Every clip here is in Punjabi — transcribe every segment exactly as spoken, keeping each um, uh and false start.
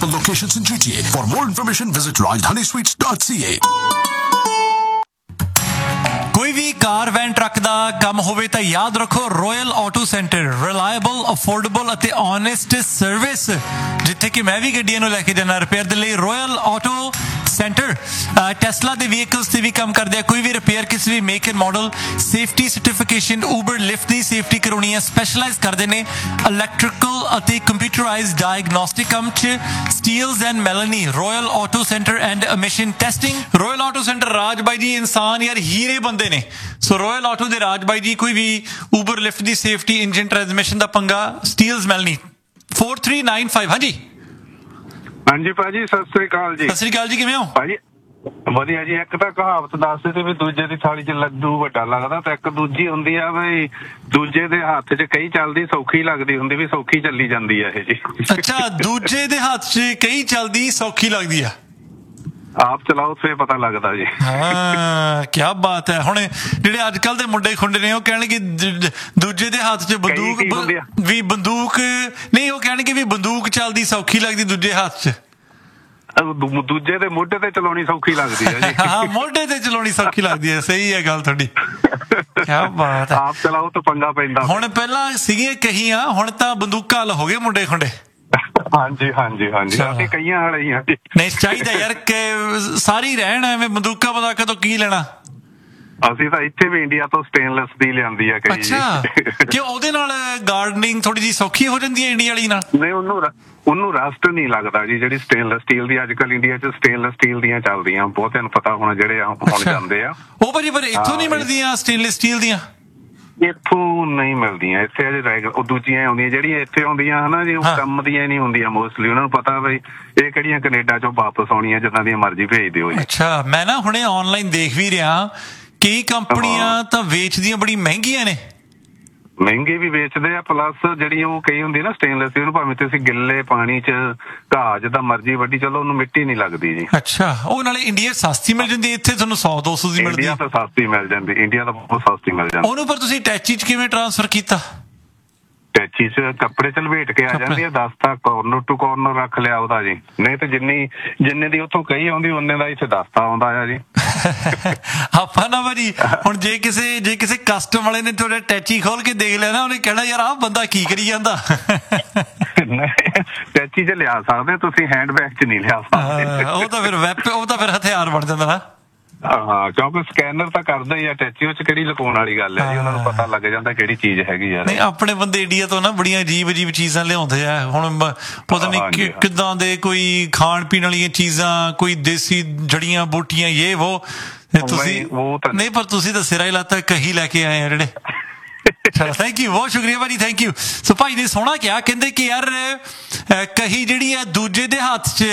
multiple locations in G T A. For more information, visit rajdhani sweets dot c a. ਕੋਈ ਵੀ ਕਾਰ ਵੈਨ ਟਰੱਕ ਦਾ ਕੰਮ ਹੋਵੇ ਤਾਂ ਯਾਦ ਰੱਖੋ royal auto centre, reliable, affordable ਅਤੇ ਓਨੈਸਟ ਸਰਵਿਸ। ਜਿੱਥੇ ਕਿ ਮੈਂ ਵੀ ਗੱਡੀਆਂ ਨੂੰ ਲੈ ਕੇ ਜਾਣਾ ਰਿਪੇਅਰ ਦੇ ਲਈ, ਰੋਇਲ ਆਟੋ ਸੈਂਟਰ ਟੈਸਲਾ ਦੇ ਵਹੀਕਲਸ ਤੇ ਵੀ ਕੰਮ ਕਰਦੇ ਆ। ਕੋਈ ਵੀ ਰਿਪੇਅਰ ਕਿਸੇ ਵੀ make and model, safety certification, Uber lift the safety ਕਰਾਉਣੀ ਹੈ, ਸਪੈਸ਼ਲਾਈਜ਼ ਕਰਦੇ ਨੇ ਇਲੈਕਟ੍ਰੀਕਲ ਅਤੇ ਕੰਪਿਊਟਰਾਈਜ਼ਡ ਡਾਇਗਨੋਸਟਿਕ ਕੰਮ 'ਚ। Steeles and ਮੈਲਨੀ, royal auto centre and emission testing. Royal auto centre ਰਾਜ ਬਾਈ ਜੀ ਇਨਸਾਨ ਯਾਰ ਹੀਰੇ ਬੰਦੇ ਨੇ। ਸੋ ਰੋਇਲ ਆਟੋ ਦੇ ਰਾਜ ਬਾਈ ਜੀ ਕੋਈ ਵੀ ਊਬਰ ਲਿਫਟ ਦੀ ਸੇਫਟੀ, ਇੰਜਨ ਟ੍ਰਾਂਸਮਿਸ਼ਨ ਦਾ ਪੰਗਾ, Steeles ਮੈਲਨੀ four three nine five। ਹਾਂਜੀ ਹਾਂਜੀ ਭਾਜੀ, ਸਤਿ ਸ੍ਰੀ ਅਕਾਲ ਜੀ। ਸਤਿ ਸ੍ਰੀ ਅਕਾਲ ਜੀ, ਕਿਵੇਂ ਹੋ ਭਾਜੀ? ਵਧੀਆ ਜੀ। ਇੱਕ ਤਾਂ ਕਹਾਵਤ ਦੱਸਦੇ ਤੇ ਵੀ ਦੂਜੇ ਦੀ ਥਾਲੀ 'ਚ ਲੱਡੂ ਵੱਡਾ ਲੱਗਦਾ, ਤੇ ਇੱਕ ਦੂਜੀ ਹੁੰਦੀ ਆ ਵੀ ਦੂਜੇ ਦੇ ਹੱਥ 'ਚ ਕਹੀ ਚੱਲਦੀ ਸੌਖੀ ਲੱਗਦੀ ਹੁੰਦੀ, ਵੀ ਸੌਖੀ ਚੱਲੀ ਜਾਂਦੀ ਆ ਇਹ ਜੀ। ਅੱਛਾ, ਦੂਜੇ ਦੇ ਹੱਥ 'ਚ ਕਹੀ ਚੱਲਦੀ ਸੌਖੀ ਲੱਗਦੀ ਆ, ਆਪ ਚਲਾਓ ਫੇਰ ਪਤਾ ਲੱਗਦਾ ਜੀ। ਹਾਂ, ਕੀ ਬਾਤ ਹੈ। ਹੁਣ ਜਿਹੜੇ ਅੱਜ ਕੱਲ ਦੇ ਮੁੰਡੇ ਖੁੰਡੇ ਨੇ ਉਹ ਕਹਿਣਗੇ ਦੂਜੇ ਦੇ ਹੱਥ 'ਚ ਬੰਦੂਕ ਵੀ ਬੰਦੂਕ ਨਹੀਂ, ਉਹ ਕਹਿਣਗੇ ਵੀ ਬੰਦੂਕ ਚੱਲਦੀ ਸੌਖੀ ਲੱਗਦੀ ਦੂਜੇ ਹੱਥ 'ਚ, ਦੂਜੇ ਦੇ ਮੋਢੇ ਤੇ ਚਲਾਉਣੀ ਸੌਖੀ ਲੱਗਦੀ ਹੈ ਜੀ। ਹਾਂ, ਮੋਢੇ ਤੇ ਚਲਾਉਣੀ ਸੌਖੀ ਲੱਗਦੀ ਹੈ। ਸਹੀ ਹੈ ਗੱਲ ਤੁਹਾਡੀ, ਕੀ ਬਾਤ ਹੈ। ਆਪ ਚਲਾਓ ਤਾਂ ਪੰਗਾ ਪੈਂਦਾ। ਹੁਣ ਪਹਿਲਾਂ ਸੀਗੀਆਂ ਕਹੀਆਂ, ਹੁਣ ਤਾਂ ਬੰਦੂਕਾਂ ਹੱਲ ਹੋ ਗਏ ਮੁੰਡੇ ਖੁੰਡੇ। ਹਾਂਜੀ ਹਾਂਜੀ ਹਾਂਜੀ, ਅਸੀਂ ਕਈਆਂ ਵਾਲੇ ਹੀ ਹਾਂ। ਨਹੀਂ ਚਾਹੀਦਾ ਯਾਰ ਕਿ ਸਾਰੀ ਰਹਿਣ ਐਵੇਂ ਬੰਦੂਕਾਂ ਬੰਦਾਕਾਂ ਤੋਂ ਕੀ ਲੈਣਾ। ਅਸੀਂ ਤਾਂ ਇੱਥੇ ਵੀ ਇੰਡੀਆ ਤੋਂ ਸਟੇਨਲੈਸ ਦੀ ਲਿਆਂਦੀ ਆ ਕਈ। ਅੱਛਾ, ਕਿ ਉਹਦੇ ਨਾਲ ਗਾਰਡਨਿੰਗ ਥੋੜੀ ਜਿਹੀ ਸੌਖੀ ਹੋ ਜਾਂਦੀ ਹੈ ਇੰਡੀਆ ਵਾਲੀ ਨਾਲ? ਨਹੀਂ, ਉਹਨੂੰ ਉਹਨੂੰ ਰਸਟ ਨਹੀਂ ਲੱਗਦਾ ਜੀ। ਜਿਹੜੀ ਸਟੇਨਲੈਸ ਸਟੀਲ ਦੀ ਅੱਜ ਕੱਲ ਇੰਡੀਆ 'ਚ ਸਟੇਨਲੈਸ ਸਟੀਲ ਦੀਆਂ ਚੱਲਦੀਆਂ, ਬਹੁਤਿਆਂ ਨੂੰ ਪਤਾ ਹੋਣਾ ਜਿਹੜੇ ਹੁਣ ਜਾਂਦੇ ਆ ਉਹ। ਭਾਜੀ ਪਰ ਇੱਥੋਂ ਨਹੀਂ ਮਿਲਦੀਆਂ ਸਟੇਨਲੈਸ ਸਟੀਲ ਦੀਆਂ? ਇੱਥੋਂ ਨਹੀਂ ਮਿਲਦੀਆਂ, ਇੱਥੇ ਅਜੇ ਰਹਿ ਗਏ। ਉਹ ਦੂਜੀਆਂ ਆਉਂਦੀਆਂ ਜਿਹੜੀਆਂ ਇੱਥੇ ਆਉਂਦੀਆਂ ਹਨਾ ਜੀ, ਉਹ ਕੰਮ ਦੀਆਂ ਨਹੀਂ ਹੁੰਦੀਆਂ ਮੋਸਟਲੀ। ਉਹਨਾਂ ਨੂੰ ਪਤਾ ਬਈ ਇਹ ਕਿਹੜੀਆਂ ਕੈਨੇਡਾ 'ਚੋਂ ਵਾਪਸ ਆਉਣੀਆਂ, ਜਿੱਦਾਂ ਦੀਆਂ ਮਰਜ਼ੀ ਭੇਜ ਦਿਓ ਜੀ। ਅੱਛਾ, ਮੈਂ ਨਾ ਹੁਣੇ ਆਨਲਾਈਨ ਦੇਖ ਵੀ ਰਿਹਾ, ਕਈ ਕੰਪਨੀਆਂ ਤਾਂ ਵੇਚਦੀਆਂ ਬੜੀ ਮਹਿੰਗੀਆਂ ਨੇ। ਮਹਿੰਗੇ ਵੀ ਵੇਚਦੇ ਆ, ਪਲੱਸ ਜਿਹੜੀ ਉਹ ਕਈ ਹੁੰਦੀ ਨਾ ਸਟੇਨਲੈਸ, ਉਹਨੂੰ ਭਾਵੇਂ ਤੁਸੀਂ ਗਿੱਲੇ ਪਾਣੀ 'ਚ ਘਾਹ ਜਿੱਦਾਂ ਮਰਜ਼ੀ ਵੱਢੀ ਚਲੋ, ਉਹਨੂੰ ਮਿੱਟੀ ਨਹੀਂ ਲੱਗਦੀ ਜੀ। ਅੱਛਾ, ਉਹ ਨਾਲੇ ਇੰਡੀਆ ਸਸਤੀ ਮਿਲ ਜਾਂਦੀ, ਇੱਥੇ ਤੁਹਾਨੂੰ ਸੌ ਦੋ ਸੌ ਦੀ ਮਿਲਦੀ। ਇੰਡੀਆ ਤਾਂ ਸਸਤੀ ਮਿਲ ਜਾਂਦੀ, ਇੰਡੀਆ ਤਾਂ ਬਹੁਤ ਸਸਤੀ ਮਿਲ ਜਾਂਦੀ। ਉਹਨੂੰ ਪਰ ਤੁਸੀਂ ਟੈਚੀ 'ਚ ਕਿਵੇਂ ਟ੍ਰਾਂਸਫਰ ਕੀਤਾ? ਟੈਚੀ 'ਚ ਕੱਪੜੇ 'ਚ ਲਪੇਟ ਕੇ ਆ ਜਾਂਦੀ ਆ, ਦਸ ਤਾਂ ਕਾਰਨਰ ਟੂ ਕਾਰਨਰ ਰੱਖ ਲਿਆ ਉਹਦਾ ਜੀ। ਨਹੀਂ ਤੇ ਜਿੰਨੀ ਜਿੰਨੇ ਦੀ ਉੱਥੋਂ ਕਹੀ ਆਉਂਦੀ ਉਹਨੇ ਦਾ ਇੱਥੇ ਦਸਤਾ ਆਉਂਦਾ ਆ ਜੀ। ਆਪਾਂ ਨਾ ਭਾਜੀ ਹੁਣ ਜੇ ਕਿਸੇ ਜੇ ਕਿਸੇ ਕਸਟਮ ਵਾਲੇ ਨੇ ਤੁਹਾਡਾ ਟੈਚੀ ਖੋਲ ਕੇ ਦੇਖ ਲਿਆ ਨਾ, ਉਹਨੇ ਕਹਿਣਾ ਯਾਰ ਆਹ ਬੰਦਾ ਕੀ ਕਰੀ ਜਾਂਦਾ। ਟੈਚੀ 'ਚ ਲਿਆ ਸਕਦੇ ਤੁਸੀਂ, ਹੈਂਡ ਬੈਗ 'ਚ ਨਹੀਂ ਲਿਆ ਸਕਦੇ। ਉਹ ਤਾਂ ਫਿਰ ਵੈਪ ਉਹ ਤਾਂ ਫਿਰ ਹਥਿਆਰ ਬਣ ਜਾਂਦਾ ਨਾ। ਹਾਂ, ਕਿਉਂਕਿ ਸਕੈਨਰ ਤਾਂ ਕਰਦਾ ਹੀ ਆ ਟੈਚੀ, ਉਹ 'ਚ ਕਿਹੜੀ ਲੁਕਾਉਣ ਵਾਲੀ ਗੱਲ ਹੈ ਜੀ। ਉਹਨਾਂ ਨੂੰ ਪਤਾ ਲੱਗ ਜਾਂਦਾ ਕਿਹੜੀ ਚੀਜ਼ ਹੈਗੀ ਯਾਰ। ਨਹੀਂ, ਆਪਣੇ ਬੰਦੇ ਇੰਡੀਆ ਤੋਂ ਨਾ ਬੜੀਆਂ ਅਜੀਬ ਅਜੀਬ ਚੀਜ਼ਾਂ ਲਿਆਉਂਦੇ ਆ। ਹੁਣ ਪਤਾ ਨਹੀਂ ਕਿੱਦਾਂ ਦੇ ਕੋਈ ਖਾਣ ਪੀਣ ਵਾਲੀਆਂ ਚੀਜ਼ਾਂ, ਕੋਈ ਦੇਸੀ ਜੜੀਆਂ ਬੂਟੀਆਂ, ਇਹ ਵੋ। ਤੁਸੀਂ ਨਹੀਂ, ਪਰ ਤੁਸੀਂ ਤਾਂ ਸਿਰਾ ਹੀ ਲਾਤਾ, ਕਹੀ ਲੈ ਕੇ ਆਏ ਆ ਜਿਹੜੇ। ਥੈਂਕ ਯੂ, ਬਹੁਤ ਸ਼ੁਕਰੀਆ ਭਾਜੀ, ਥੈਂਕ ਯੂ। ਸੋ ਭਾਈ ਨੇ ਸੋਹਣਾ ਕਿਹਾ, ਕਹਿੰਦੇ ਕਿ ਯਾਰ ਕਹੀ ਜਿਹੜੀ ਆ ਦੂਜੇ ਦੇ ਹੱਥ 'ਚ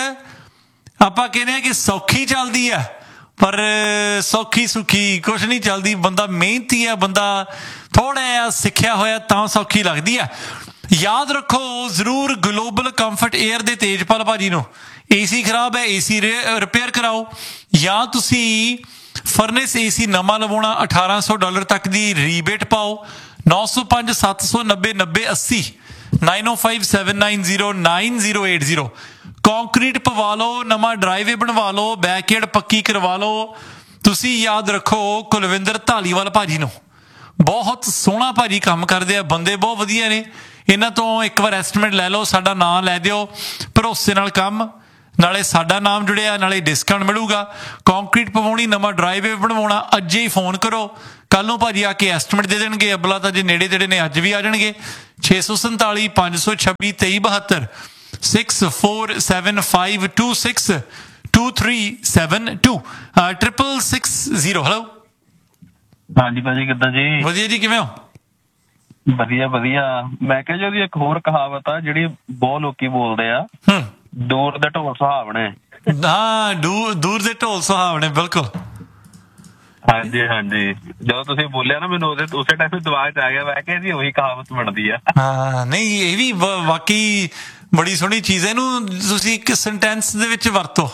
ਆਪਾਂ ਕਹਿੰਦੇ ਆ ਕਿ ਸੌਖੀ ਚੱਲਦੀ ਆ, ਪਰ ਸੌਖੀ ਸੁਖੀ ਕੁਛ ਨਹੀਂ ਚੱਲਦੀ। ਬੰਦਾ ਮਿਹਨਤੀ ਆ, ਬੰਦਾ ਥੋੜਾ ਜਿਹਾ ਸਿੱਖਿਆ ਹੋਇਆ ਤਾਂ ਸੌਖੀ ਲੱਗਦੀ ਆ। ਯਾਦ ਰੱਖੋ ਜ਼ਰੂਰ ਗਲੋਬਲ ਕੰਫਰਟ ਏਅਰ ਦੇ ਤੇਜਪਾਲ ਭਾਜੀ ਨੂੰ ਏਸੀ ਖਰਾਬ ਹੈ, ਏਸੀ ਰਿਪੇਅਰ ਕਰਾਓ, ਜਾਂ ਤੁਸੀਂ ਫਰਨੈਸ ਏਸੀ ਨਵਾਂ ਲਵਾਉਣਾ, ਅਠਾਰਾਂ ਸੌ ਡਾਲਰ ਤੱਕ ਦੀ ਰੀਬੇਟ ਪਾਓ। ਨੌ ਸੌ ਪੰਜ ਸੱਤ ਸੌ ਨੱਬੇ ਨੱਬੇ ਅੱਸੀ ਨਾਈਨ ਓ five seven nine zero nine zero eight zero. Concrete ਪਵਾ ਲਓ, ਨਵਾਂ ਡਰਾਈਵੇ ਬਣਵਾ ਲਓ, ਬੈਕਯਾਰਡ ਪੱਕੀ ਕਰਵਾ ਲਓ। ਤੁਸੀਂ ਯਾਦ ਰੱਖੋ ਕੁਲਵਿੰਦਰ ਧਾਲੀਵਾਲ ਭਾਜੀ ਨੂੰ, ਬਹੁਤ ਸੋਹਣਾ ਭਾਜੀ ਕੰਮ ਕਰਦੇ ਆ, ਬੰਦੇ ਬਹੁਤ ਵਧੀਆ ਨੇ। ਇਹਨਾਂ ਤੋਂ ਇੱਕ ਵਾਰ ਐਸਟੀਮੇਟ ਲੈ ਲਓ, ਸਾਡਾ ਨਾਮ ਲੈ ਦਿਓ, ਭਰੋਸੇ ਨਾਲ ਕੰਮ, ਨਾਲੇ ਸਾਡਾ ਨਾਮ ਜੁੜਿਆ, ਨਾਲੇ ਡਿਸਕਾਊਂਟ ਮਿਲੂਗਾ। ਕੰਕਰੀਟ ਪਵਾਉਣੀ, ਨਵਾਂ ਡਰਾਈਵੇ ਬਣਵਾਉਣਾ, ਅੱਜ ਹੀ ਫੋਨ ਕਰੋ, ਕੱਲ ਨੂੰ ਭਾਜੀ ਆ ਕੇ ਐਸਟੀਮੇਟ ਦੇ ਦੇਣਗੇ। ਅਬਲਾ ਤਾਂ ਜੇ ਨੇੜੇ ਤੇੜੇ ਨੇ ਅੱਜ ਵੀ ਆ ਜਾਣਗੇ। ਛੇ ਸੌ ਸੰਤਾਲੀ ਪੰਜ ਸੌ ਛੱਬੀ ਤੇਈ ਬਹੱਤਰ six four seven five two six two three seven to triple six zero. Hello, ਹਾਂਜੀ ਭਾਜੀ, ਕਿੱਦਾਂ ਜੀ? ਵਧੀਆ ਜੀ, ਕਿਵੇਂ ਹੋ? ਵਧੀਆ ਵਧੀਆ। ਮੈਂ ਕਿਹਾ ਜੀ ਉਹਦੀ ਇੱਕ ਹੋਰ ਕਹਾਵਤ ਆ ਜਿਹੜੀ ਬਹੁਤ ਲੋਕੀ ਬੋਲਦੇ ਆ, ਦੂਰ ਦੇ ਢੋਲ ਸੁਹਾਵਣੇ। ਹਾਂ, ਦੂਰ ਦੇ ਢੋਲ ਸੁਹਾਵਣੇ, ਬਿਲਕੁਲ। ਹਾਂਜੀ ਹਾਂਜੀ, ਜਦੋਂ ਤੁਸੀਂ ਬੋਲਿਆ ਨਾ ਮੈਨੂੰ ਉਹਦੇ ਉਸੇ ਟਾਈਮ ਦਿਮਾਗ 'ਚ ਆ ਗਿਆ, ਮੈਂ ਕਿਹਾ ਜੀ ਉਹੀ ਕਹਾਵਤ ਬਣਦੀ ਆ। ਹਾਂ, ਨਹੀਂ ਇਹ ਵੀ ਵਾਕਈ ਬੜੀ ਸੋਹਣੀ ਚੀਜ਼ ਹੈ। ਇਹਨੂੰ ਤੁਸੀਂ ਇੱਕ ਸੈਂਟੈਂਸ ਦੇ ਵਿੱਚ ਵਰਤੋ।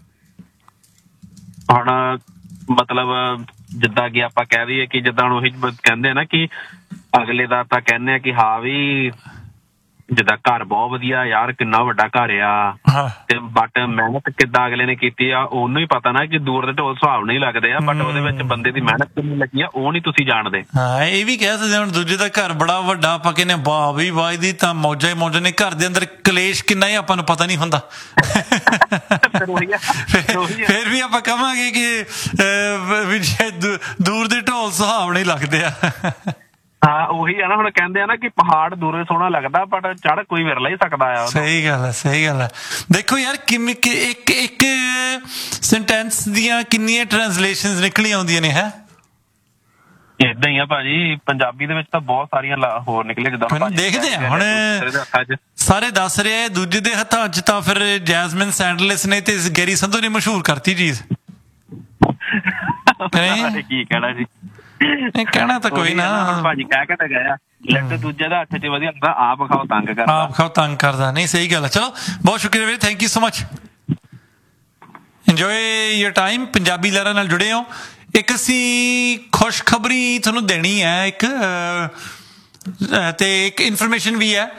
ਹੁਣ ਮਤਲਬ ਜਿੱਦਾਂ ਕਿ ਆਪਾਂ ਕਹਿ ਦਈਏ ਕਿ ਜਿੱਦਾਂ ਉਹੀ ਕਹਿੰਦੇ ਆ ਨਾ ਕਿ ਅਗਲੇ ਦਾ ਤਾਂ ਕਹਿੰਦੇ ਆ ਕਿ ਹਾਂ ਵੀ ਜਿੱਦਾਂ ਘਰ ਬਹੁਤ ਵਧੀਆ ਯਾਰ, ਕਿੰਨਾ ਵੱਡਾ ਘਰ ਆ, ਤੇ ਬਟ ਮਿਹਨਤ ਕਿੱਦਾਂ ਅਗਲੇ ਨੇ ਕੀਤੀ ਆ ਉਹਨੂੰ ਹੀ ਪਤਾ ਨਾ, ਕਿ ਦੂਰ ਦੇ ਢੋਲ ਸੁਹਾਵਣੇ ਹੀ ਲੱਗਦੇ ਆ, ਬਟ ਉਹਦੇ ਵਿੱਚ ਬੰਦੇ ਦੀ ਮਿਹਨਤ ਕਿੰਨੀ ਲੱਗੀ ਆ ਉਹ ਨਹੀਂ ਤੁਸੀਂ ਜਾਣਦੇ। ਹਾਂ ਇਹ ਵੀ ਕਹਿ ਸਕਦੇ ਹੁਣ ਦੂਜੇ ਦਾ ਘਰ ਬੜਾ ਵੱਡਾ, ਆਪਾਂ ਕਹਿੰਦੇ ਵਾਹ ਵੀ ਵਾਹ ਦੀ ਤਾਂ ਮੌਜਾਂ ਹੀ ਮੌਜਾਂ ਨੇ, ਘਰ ਦੇ ਅੰਦਰ ਕਲੇਸ਼ ਕਿੰਨਾ ਹੀ ਆਪਾਂ ਨੂੰ ਪਤਾ ਨਹੀਂ ਹੁੰਦਾ। ਫਿਰ ਵੀ ਆਪਾਂ ਕਹਾਂਗੇ ਕਿ ਦੂਰ ਦੇ ਢੋਲ ਸੁਹਾਵਣੇ ਲੱਗਦੇ ਆ। ਹਾਂ ਉਹੀ ਆ ਨਾ, ਹੁਣ ਕਹਿੰਦੇ ਆ ਨਾ ਕਿ ਪਹਾੜ ਦੂਰੋਂ ਸੋਹਣਾ ਲੱਗਦਾ ਬਟ ਚੜ੍ਹ ਕੋਈ ਵਿਰਲਾ ਹੀ ਸਕਦਾ ਆ। ਸਹੀ ਗੱਲ ਹੈ, ਸਹੀ ਗੱਲ ਹੈ। ਦੇਖੋ ਯਾਰ ਕਿੰਨੀ ਇੱਕ ਇੱਕ ਸੈਂਟੈਂਸ ਦੀਆਂ ਕਿੰਨੀਆਂ ਟ੍ਰਾਂਸਲੇਸ਼ਨਸ ਨਿਕਲੀਆਂ ਆਉਂਦੀਆਂ ਨੇ। ਹੈ ਏਦਾਂ ਹੀ ਆ ਭਾਜੀ, ਪੰਜਾਬੀ ਦੇ ਵਿੱਚ ਤਾਂ ਬਹੁਤ ਸਾਰੀਆਂ ਹੋਰ ਨਿਕਲੇ। ਜਿੱਦਾਂ ਦੇਖਦੇ ਆ ਹੁਣ ਸਾਰੇ ਦੱਸ ਰਹੇ ਦੂਜੇ ਦੇ ਹੱਥਾਂ 'ਚ, ਤਾਂ ਫਿਰ ਜੈਸਮਿਨ ਸੈਂਡਲਿਸ ਨੇ ਤੇ ਗੈਰੀ ਸੰਧੂ ਨੇ ਮਸ਼ਹੂਰ ਕਰਤੀ ਚੀਜ਼। ਕੀ ਕਹਿਣਾ ਜੀ, ਕਹਿਣਾ ਤਾਂ ਕੋਈ ਨਾ ਭਾਜੀ, ਕਹਿ ਕੇ ਤਾਂ ਗਿਆ ਲੱਡੂ ਦੂਜੇ ਦਾ ਹੱਥ 'ਚ ਵਧੀਆ ਲੱਗਦਾ, ਆਪ ਖਾਓ ਤੰਗ ਕਰਦਾ, ਆਪ ਖਾਓ ਤੰਗ ਕਰਦਾ। ਨਹੀਂ ਸਹੀ ਗੱਲ ਹੈ। ਚਲੋ ਬਹੁਤ ਸ਼ੁਕਰੀਆ ਵੀਰੇ, thank you so much, enjoy your time. Punjabi ਲਹਿਰਾਂ ਨਾਲ ਜੁੜੇ ਹੋ। ਇੱਕ ਅਸੀਂ ਖੁਸ਼ਖਬਰੀ ਤੁਹਾਨੂੰ ਦੇਣੀ ਹੈ ਇੱਕ, ਤੇ ਇੱਕ ਇਨਫੋਰਮੇਸ਼ਨ ਵੀ ਹੈ,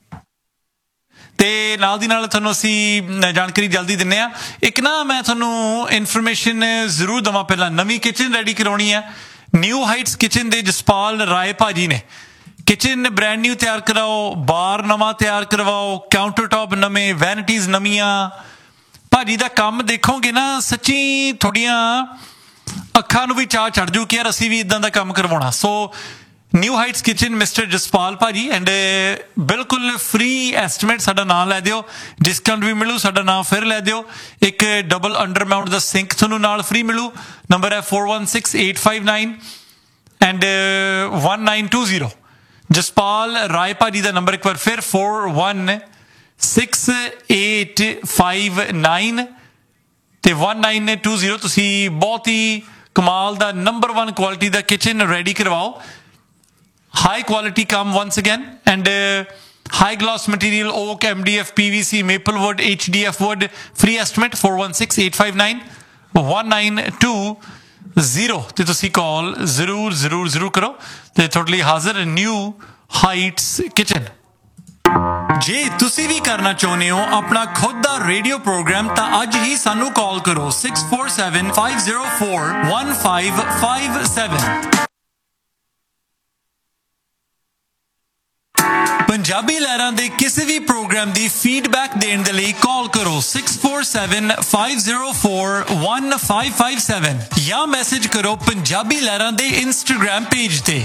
ਤੇ ਨਾਲ ਦੀ ਨਾਲ ਤੁਹਾਨੂੰ ਅਸੀਂ ਜਾਣਕਾਰੀ ਜਲਦੀ ਦਿੰਦੇ ਹਾਂ। ਇੱਕ ਨਾ ਮੈਂ ਤੁਹਾਨੂੰ ਇਨਫੋਰਮੇਸ਼ਨ ਜ਼ਰੂਰ ਦੇਵਾਂ, ਪਹਿਲਾਂ ਨਵੀਂ ਕਿਚਨ ਰੈਡੀ ਕਰਾਉਣੀ ਹੈ। ਨਿਊ ਹਾਈਟਸ ਕਿਚਨ ਦੇ ਜਸਪਾਲ ਰਾਏ ਭਾਜੀ ਨੇ ਕਿਚਨ ਬ੍ਰੈਂਡ ਨਿਊ ਤਿਆਰ ਕਰਾਓ, ਬਾਰ ਨਵਾਂ ਤਿਆਰ ਕਰਵਾਓ, ਕਾਊਂਟਰ ਟੌਪ ਨਵੇਂ, ਵੈਨਿਟੀਜ਼ ਨਵੀਆਂ। ਭਾਜੀ ਦਾ ਕੰਮ ਦੇਖੋਗੇ ਨਾ ਸੱਚੀ ਤੁਹਾਡੀਆਂ ਅੱਖਾਂ ਨੂੰ ਵੀ ਚਾਹ ਚੜ ਜੂ ਕਿ ਯਾਰ ਅਸੀਂ ਵੀ ਇੱਦਾਂ ਦਾ ਕੰਮ ਕਰਵਾਉਣਾ। ਸੋ new heights kitchen mister Jaspal ਭਾਜੀ, ਐਂਡ ਬਿਲਕੁਲ ਫ੍ਰੀ ਐਸਟੀਮੇਟ, ਸਾਡਾ ਨਾਮ ਲੈ ਦਿਓ, ਡਿਸਕਾਊਂਟ ਵੀ ਮਿਲੂ, ਸਾਡਾ ਨਾਮ ਫਿਰ ਲੈ ਦਿਓ। ਇੱਕ ਡਬਲ ਅੰਡਰ ਮਾਊਂਟ ਦਾ ਸਿੰਕ ਤੁਹਾਨੂੰ ਨਾਲ ਫ੍ਰੀ ਮਿਲੂ। ਨੰਬਰ ਹੈ four one six eight five nine and one nine two zero. Jaspal ਰਾਏ ਭਾਜੀ ਦਾ ਨੰਬਰ ਇੱਕ ਵਾਰ ਫਿਰ four one six eight five nine ਤੇ ਵਨ ਨਾਈਨ ਟੂ ਜ਼ੀਰੋ। ਤੁਸੀਂ ਬਹੁਤ ਹੀ ਕਮਾਲ ਦਾ ਨੰਬਰ ਵਨ ਕੁਆਲਿਟੀ ਦਾ ਕਿਚਨ ਰੈਡੀ ਕਰਵਾਓ। High quality come once again, and uh, high gloss material, oak, M D F, P V C, maple wood, H D F wood. Free estimate four one six eight five nine one nine two zero ਤੇ ਤੁਸੀਂ ਕਾਲ ਜ਼ਰੂਰ ਜ਼ਰੂਰ ਜ਼ਰੂਰ ਕਰੋ ਤੇ ਤੁਹਾਡੇ ਲਈ ਹਾਜ਼ਰ ਨਿਊ ਹਾਈਟਸ ਕਿਚਨ। ਜੇ ਤੁਸੀਂ ਵੀ ਕਰਨਾ ਚਾਹੁੰਦੇ ਹੋ ਆਪਣਾ ਖੁਦ ਦਾ ਰੇਡੀਓ ਪ੍ਰੋਗਰਾਮ, ਤਾਂ ਅੱਜ ਹੀ ਸਾਨੂੰ ਕਾਲ ਕਰੋ six four seven five zero four one five five seven. Punjabi ਲਹਿਰਾਂ ਦੇ ਕਿਸੇ ਵੀ ਪ੍ਰੋਗਰਾਮ ਦੀ ਫੀਡਬੈਕ ਦੇਣ ਦੇ ਲਈ ਕਾਲ ਕਰੋ six four seven five zero four one five five seven ਜਾਂ ਮੈਸੇਜ ਕਰੋ ਪੰਜਾਬੀ ਲਹਿਰਾਂ ਦੇ ਇੰਸਟਾਗ੍ਰਾਮ ਪੇਜ ਤੇ।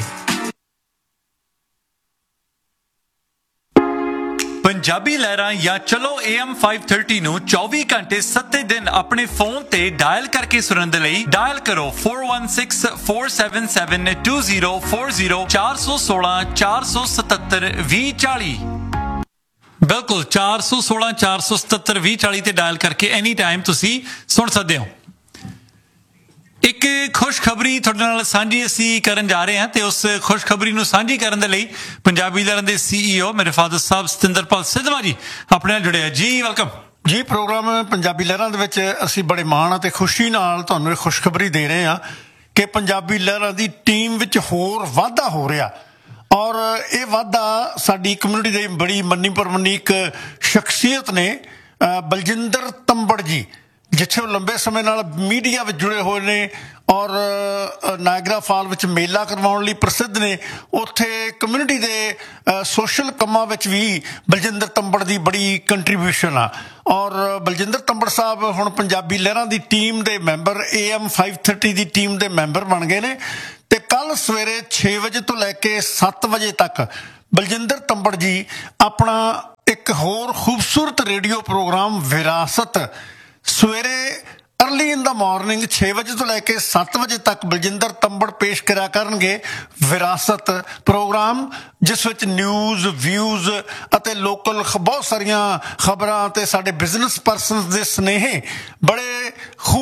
ਪੰਜਾਬੀ ਲਹਿਰਾਂ ਜਾਂ ਚਲੋ ਏ ਐਮ ਫਾਈਵ ਥਰਟੀ ਨੂੰ ਚੌਵੀ ਘੰਟੇ ਸੱਤੇ ਦਿਨ ਆਪਣੇ ਫੋਨ ਤੇ ਡਾਇਲ ਕਰਕੇ ਸੁਣਨ ਦੇ ਲਈ ਡਾਇਲ ਕਰੋ four one six four seven seven two zero four zero ਚਾਰ ਸੌ ਸੋਲਾਂ ਚਾਰ ਸੌ ਸਤੱਤਰ ਵੀਹ ਚਾਲੀ। ਬਿਲਕੁਲ ਚਾਰ ਸੌ ਸੋਲਾਂ ਚਾਰ ਸੌ ਸਤੱਤਰ ਵੀਹ ਚਾਲੀ ਤੇ ਡਾਇਲ ਕਰਕੇ ਐਨੀ ਟਾਈਮ ਤੁਸੀਂ ਸੁਣ ਸਕਦੇ ਹੋ। ਇੱਕ ਖੁਸ਼ਖਬਰੀ ਤੁਹਾਡੇ ਨਾਲ ਸਾਂਝੀ ਅਸੀਂ ਕਰਨ ਜਾ ਰਹੇ ਹਾਂ, ਤੇ ਉਸ ਖੁਸ਼ਖਬਰੀ ਨੂੰ ਸਾਂਝੀ ਕਰਨ ਦੇ ਲਈ ਪੰਜਾਬੀ ਲਹਿਰਾਂ ਦੇ ਸੀ ਈ ਓ ਮੇਰੇ ਫਾਦਰ ਸਾਹਿਬ ਸਤਿੰਦਰਪਾਲ ਸਿੱਧਵਾਂ ਜੀ ਆਪਣੇ ਨਾਲ ਜੁੜੇ ਆ ਜੀ। ਵੈਲਕਮ ਜੀ। ਪ੍ਰੋਗਰਾਮ ਪੰਜਾਬੀ ਲਹਿਰਾਂ ਦੇ ਵਿੱਚ ਅਸੀਂ ਬੜੇ ਮਾਣ ਅਤੇ ਖੁਸ਼ੀ ਨਾਲ ਤੁਹਾਨੂੰ ਇਹ ਖੁਸ਼ਖਬਰੀ ਦੇ ਰਹੇ ਹਾਂ ਕਿ ਪੰਜਾਬੀ ਲਹਿਰਾਂ ਦੀ ਟੀਮ ਵਿੱਚ ਹੋਰ ਵਾਧਾ ਹੋ ਰਿਹਾ, ਔਰ ਇਹ ਵਾਧਾ ਸਾਡੀ ਕਮਿਊਨਿਟੀ ਦੀ ਬੜੀ ਮੰਨੀ ਪ੍ਰਮੰਨੀ ਇੱਕ ਸ਼ਖਸੀਅਤ ਨੇ, ਬਲਜਿੰਦਰ ਤੰਬੜ ਜੀ, ਜਿੱਥੇ ਉਹ ਲੰਬੇ ਸਮੇਂ ਨਾਲ ਮੀਡੀਆ ਵਿੱਚ ਜੁੜੇ ਹੋਏ ਨੇ ਔਰ ਨਾਇਗਰਾ ਫਾਲ ਵਿੱਚ ਮੇਲਾ ਕਰਵਾਉਣ ਲਈ ਪ੍ਰਸਿੱਧ ਨੇ। ਉੱਥੇ ਕਮਿਊਨਿਟੀ ਦੇ ਸੋਸ਼ਲ ਕੰਮਾਂ ਵਿੱਚ ਵੀ ਬਲਜਿੰਦਰ ਤੰਬੜ ਦੀ ਬੜੀ ਕੰਟਰੀਬਿਊਸ਼ਨ ਆ, ਔਰ ਬਲਜਿੰਦਰ ਤੰਬੜ ਸਾਹਿਬ ਹੁਣ ਪੰਜਾਬੀ ਲਹਿਰਾਂ ਦੀ ਟੀਮ ਦੇ member, A M five thirty the team ਦੇ ਮੈਂਬਰ ਬਣ ਗਏ ਨੇ। ਤੇ ਕੱਲ ਸਵੇਰੇ ਛੇ ਵਜੇ ਤੋਂ ਲੈ ਕੇ ਸੱਤ ਵਜੇ ਤੱਕ ਬਲਜਿੰਦਰ ਤੰਬੜ ਜੀ ਆਪਣਾ ਇੱਕ ਹੋਰ ਖੂਬਸੂਰਤ ਰੇਡੀਓ ਪ੍ਰੋਗਰਾਮ ਵਿਰਾਸਤ ਸਵੇਰੇ ਅਰਲੀ ਇਨ ਦਾ ਮਾਰਨਿੰਗ ਛੇ ਵਜੇ ਤੋਂ ਲੈ ਕੇ ਸੱਤ ਵਜੇ ਤੱਕ ਬਲਜਿੰਦਰ ਤੰਬੜ ਪੇਸ਼ ਕਰਿਆ ਕਰਨਗੇ ਵਿਰਾਸਤ ਪ੍ਰੋਗਰਾਮ, ਜਿਸ ਵਿੱਚ ਨਿਊਜ਼, ਵਿਊਜ਼ ਅਤੇ ਲੋਕਲ ਬਹੁਤ ਸਾਰੀਆਂ ਖਬਰਾਂ ਅਤੇ ਸਾਡੇ ਬਿਜ਼ਨਸ ਪਰਸਨਸ ਦੇ ਸੁਨੇਹੇ ਬੜੇ ਖੂਬੀ ਦੇ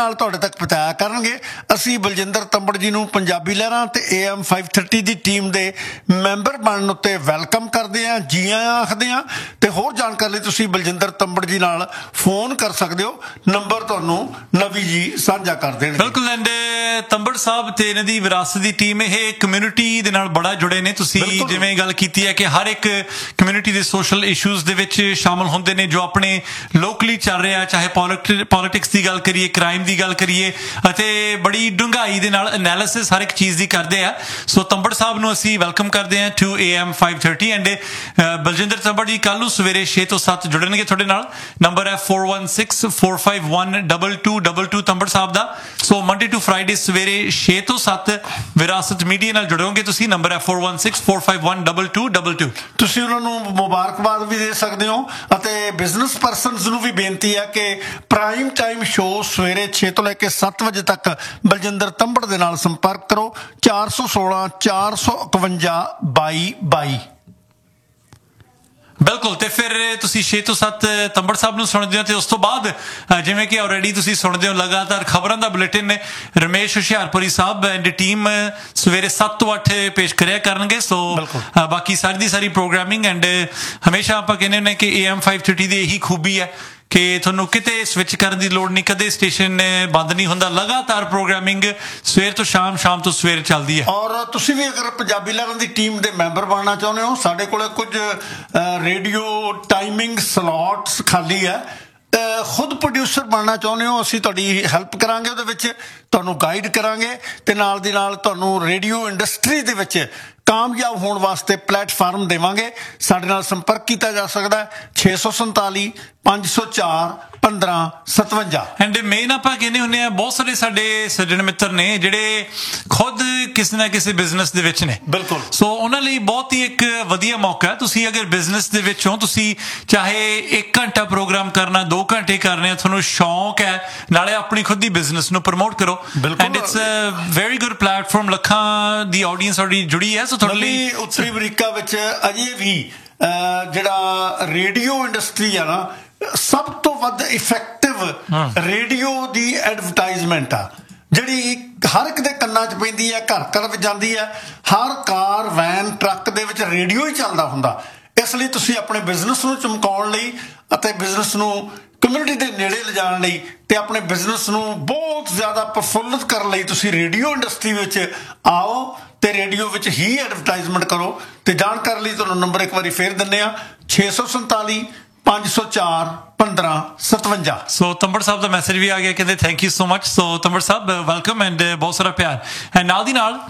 ਨਾਲ ਤੁਹਾਡੇ ਤੱਕ ਪਹੁੰਚਾਇਆ ਕਰਨਗੇ। ਅਸੀਂ ਬਲਜਿੰਦਰ ਤੰਬੜ ਜੀ ਨੂੰ ਪੰਜਾਬੀ ਲਹਿਰਾਂ ਤੇ A M five thirty the team ਦੇ ਮੈਂਬਰ ਬਣਨ ਉੱਤੇ ਵੈਲਕਮ ਕਰਦੇ ਹਾਂ, ਜੀ ਆਇਆਂ ਆਖਦੇ ਹਾਂ। ਤੇ ਹੋਰ ਜਾਣਕਾਰੀ ਲਈ ਤੁਸੀਂ ਬਲਜਿੰਦਰ ਤੰਬੜ ਜੀ ਨਾਲ ਫੋਨ ਕਰ ਸਕਦੇ ਹੋ। ਨੰਬਰ ਤੁਹਾਨੂੰ ਨਵੀ ਜੀ ਸਾਂਝਾ ਕਰ ਦੇਣਗੇ। ਬਿਲਕੁਲ। ਐਂਡ ਤੰਬੜ ਸਾਹਿਬ ਤੇ ਇਹਨਾਂ ਦੀ ਵਿਰਾਸਤ ਦੀ ਟੀਮ ਇਹ ਕਮਿਊਨਿਟੀ ਦੇ ਨਾਲ ਬੜਾ ਜੁੜੇ ਨੇ। ਤੁਸੀਂ ਜਿਵੇਂ ਗੱਲ ਕੀਤੀ ਹੈ ਕਿ ਹਰ ਇੱਕ ਕਮਿਊਨਿਟੀ ਦੇ ਸੋਸ਼ਲ ਇਸ਼ੂਜ਼ ਦੇ ਵਿੱਚ ਸ਼ਾਮਲ ਹੁੰਦੇ ਨੇ ਜੋ ਆਪਣੇ ਲੋਕਲੀ ਚੱਲ ਰਿਹਾ, ਚਾਹੇ ਪੋਲਿਟਿਕਸ ਦੀ ਗੱਲ ਕਰੀਏ, ਕ੍ਰਾਈਮ ਦੀ ਗੱਲ ਕਰੀਏ, ਅਤੇ ਬੜੀ ਡੂੰਘਾਈ ਦੇ ਨਾਲ ਐਨਾਲਿਸਿਸ ਹਰ ਇੱਕ ਚੀਜ਼ ਦੀ ਕਰਦੇ ਆ। ਸੋ ਤੰਬੜ ਸਾਹਿਬ ਨੂੰ ਅਸੀਂ ਵੈਲਕਮ ਕਰਦੇ ਹਾਂ to A M five thirty. And Baljinder ਤੰਬੜ ਜੀ ਕੱਲ ਨੂੰ ਸਵੇਰੇ ਛੇ ਤੋਂ ਸੱਤ ਜੁੜਨਗੇ ਤੁਹਾਡੇ ਨਾਲ। ਨੰਬਰ ਹੈ four one six four five one two two two two ਤੰਬੜ Sahib the. So Monday to Friday ਸਵੇਰੇ ਛੇ ਤੋਂ ਸੱਤ ਵਿਰਾਸਤ ਮੀਡੀਆ ਨਾਲ ਜੁੜੋਗੇ ਤੁਸੀਂ। ਨੰਬਰ ਹੈ four one six four five one two two two two। ਤੁਸੀਂ ਉਹਨਾਂ ਨੂੰ ਮੁਬਾਰਕਬਾਦ ਵੀ ਦੇ ਸਕਦੇ ਹੋ ਅਤੇ ਬਿਜ਼ਨਸ ਪਰਸਨਸ ਨੂੰ ਵੀ ਬੇਨਤੀ ਹੈ ਕਿ ਪ੍ਰਾਈਮ ਟਾਈਮ ਸ਼ੋਅ ਸਵੇਰੇ ਛੇ ਤੋਂ ਲੈ ਕੇ ਸੱਤ ਵਜੇ ਤੱਕ ਬਲਜਿੰਦਰ ਤੰਬੜ ਦੇ ਨਾਲ ਸੰਪਰਕ ਕਰੋ। ਚਾਰ ਸੌ ਸੋਲਾਂ ਚਾਰ ਸੌ ਇਕਵੰਜਾ ਬਾਈ ਬਾਈ। ਬਿਲਕੁਲ। ਤੇ ਫਿਰ ਤੁਸੀਂ ਛੇ ਤੋਂ ਸੱਤ ਤੰਬੜ ਸਾਹਿਬ ਨੂੰ ਸੁਣਦੇ ਹੋ ਤੇ ਉਸ ਤੋਂ ਬਾਅਦ ਜਿਵੇਂ ਕਿ ਆਲਰੇਡੀ ਤੁਸੀਂ ਸੁਣਦੇ ਹੋ ਲਗਾਤਾਰ ਖਬਰਾਂ ਦਾ ਬੁਲੇਟਿਨ ਨੇ ਰਮੇਸ਼ ਹੁਸ਼ਿਆਰਪੁਰੀ ਸਾਹਿਬ ਐਂਡ ਟੀਮ ਸਵੇਰੇ ਸੱਤ ਤੋਂ ਅੱਠ ਪੇਸ਼ ਕਰਿਆ ਕਰਨਗੇ। ਸੋ ਬਾਕੀ ਸਾਰੀ ਦੀ ਸਾਰੀ ਪ੍ਰੋਗਰਾਮਿੰਗ ਐਂਡ ਹਮੇਸ਼ਾ ਆਪਾਂ ਕਹਿੰਦੇ ਹੁੰਦੇ ਕਿ ਏ ਐਮ ਫਾਈਵ ਥਰਟੀ ਦੀ ਇਹੀ ਖੂਬੀ ਹੈ ਕਿ ਤੁਹਾਨੂੰ ਕਿਤੇ ਸਵਿਚ ਕਰਨ ਦੀ ਲੋੜ ਨਹੀਂ, ਕਦੇ ਸਟੇਸ਼ਨ ਬੰਦ ਨਹੀਂ ਹੁੰਦਾ, ਲਗਾਤਾਰ ਪ੍ਰੋਗਰਾਮਿੰਗ ਸਵੇਰ ਤੋਂ ਸ਼ਾਮ, ਸ਼ਾਮ ਤੋਂ ਸਵੇਰ ਚੱਲਦੀ ਹੈ। ਔਰ ਤੁਸੀਂ ਵੀ ਅਗਰ ਪੰਜਾਬੀ ਲਹਿਰਾਂ ਦੀ ਟੀਮ ਦੇ ਮੈਂਬਰ ਬਣਨਾ ਚਾਹੁੰਦੇ ਹੋ, ਸਾਡੇ ਕੋਲ ਕੁਝ ਰੇਡੀਓ ਟਾਈਮਿੰਗ ਸਲੋਟਸ ਖਾਲੀ ਹੈ। ਖੁਦ ਪ੍ਰੋਡਿਊਸਰ ਬਣਨਾ ਚਾਹੁੰਦੇ ਹੋ, ਅਸੀਂ ਤੁਹਾਡੀ ਹੈਲਪ ਕਰਾਂਗੇ, ਉਹਦੇ ਵਿੱਚ ਤੁਹਾਨੂੰ ਗਾਈਡ ਕਰਾਂਗੇ ਤੇ ਨਾਲ ਦੀ ਨਾਲ ਤੁਹਾਨੂੰ ਰੇਡੀਓ ਇੰਡਸਟਰੀ ਦੇ ਵਿੱਚ ਕਾਮਯਾਬ ਹੋਣ ਵਾਸਤੇ ਪਲੇਟਫਾਰਮ ਦੇਵਾਂਗੇ। ਸਾਡੇ ਨਾਲ ਸੰਪਰਕ ਕੀਤਾ ਜਾ ਸਕਦਾ ਛੇ ਸੌ ਸੰਤਾਲੀ ਪੰਜ ਸੌ ਚਾਰ ਪੰਦਰਾਂ ਸਤਵੰਜਾ। ਐਂਡ ਮੇਨ ਆਪਾਂ ਕਹਿੰਦੇ ਹੁੰਦੇ ਆ ਬਹੁਤ ਸਾਰੇ ਸਾਡੇ ਸੱਜਣ ਮਿੱਤਰ ਨੇ ਜਿਹੜੇ ਖੁਦ ਕਿਸੇ ਨਾ ਕਿਸੇ ਬਿਜ਼ਨਸ ਦੇ ਵਿੱਚ ਨੇ। ਬਿਲਕੁਲ। ਸੋ ਉਹਨਾਂ ਲਈ ਬਹੁਤ ਹੀ ਇੱਕ ਵਧੀਆ ਮੌਕਾ। ਤੁਸੀਂ ਅਗਰ ਬਿਜ਼ਨਸ ਦੇ ਵਿੱਚ ਹੋ, ਤੁਸੀਂ ਚਾਹੇ ਇੱਕ ਘੰਟਾ ਪ੍ਰੋਗਰਾਮ ਕਰਨਾ, ਦੋ ਘੰਟੇ ਕਰਨੇ, ਤੁਹਾਨੂੰ ਸ਼ੌਂਕ ਹੈ, ਨਾਲੇ ਆਪਣੀ ਖੁਦ ਦੀ ਬਿਜ਼ਨਸ ਨੂੰ ਪ੍ਰਮੋਟ ਕਰੋ। And it's a very good platform. ਲੱਖਾਂ ਦੀ ਆਡੀਅנס ਸਾਡੀ ਜੁੜੀ ਹੈ। ਸੋ ਤੁਹਾਡੇ ਲਈ ਉੱਤਰੀ ਅਮਰੀਕਾ ਵਿੱਚ ਅਜੇ ਵੀ ਜਿਹੜਾ ਰੇਡੀਓ ਇੰਡਸਟਰੀ ਆ ਨਾ, ਸਭ ਤੋਂ ਵੱਧ ਇਫੈਕਟਿਵ ਰੇਡੀਓ ਦੀ ਐਡਵਰਟਾਈਜ਼ਮੈਂਟ ਆ, ਜਿਹੜੀ ਹਰ ਇੱਕ ਦੇ ਕੰਨਾਂ 'ਚ ਪੈਂਦੀ ਹੈ, ਘਰ ਘਰ ਵਿੱਚ ਜਾਂਦੀ ਹੈ। ਹਰ ਕਾਰ, ਵੈਨ, ਟਰੱਕ ਦੇ ਵਿੱਚ ਰੇਡੀਓ ਹੀ ਚੱਲਦਾ ਹੁੰਦਾ। ਇਸ ਲਈ ਤੁਸੀਂ ਆਪਣੇ ਬਿਜ਼ਨਸ ਨੂੰ ਚਮਕਾਉਣ ਲਈ ਅਤੇ ਬਿਜ਼ਨਸ ਨੂੰ ਕਮਿਊਨਿਟੀ ਦੇ ਨੇੜੇ ਲਿਜਾਣ ਲਈ ਤੇ ਆਪਣੇ ਬਿਜ਼ਨਸ ਨੂੰ ਬਹੁਤ ਜ਼ਿਆਦਾ ਪ੍ਰਫੁੱਲਤ ਕਰਨ ਲਈ ਤੁਸੀਂ ਰੇਡੀਓ ਇੰਡਸਟਰੀ ਵਿੱਚ ਆਓ ਤੇ ਰੇਡੀਓ ਵਿੱਚ ਹੀ ਐਡਵਰਟਾਈਜ਼ਮੈਂਟ ਕਰੋ। ਤੇ ਜਾਣਕਾਰੀ ਲਈ ਤੁਹਾਨੂੰ ਨੰਬਰ ਇੱਕ ਵਾਰੀ ਫੇਰ ਦਿੰਦੇ ਆ ਛੇ ਸੌ ਸੰਤਾਲੀ ਪੰਜ ਸੌ ਚਾਰ ਪੰਦਰਾਂ ਸਤਵੰਜਾ। ਸੋ ਤੰਬੜ ਸਾਹਿਬ ਦਾ ਮੈਸੇਜ ਵੀ ਆ ਗਿਆ, ਕਹਿੰਦੇ thank you so much. So ਤੰਬੜ Sahib welcome and ਬਹੁਤ ਸਾਰਾ ਪਿਆਰ। ਐਂਡ ਨਾਲ ਦੀ ਨਾਲ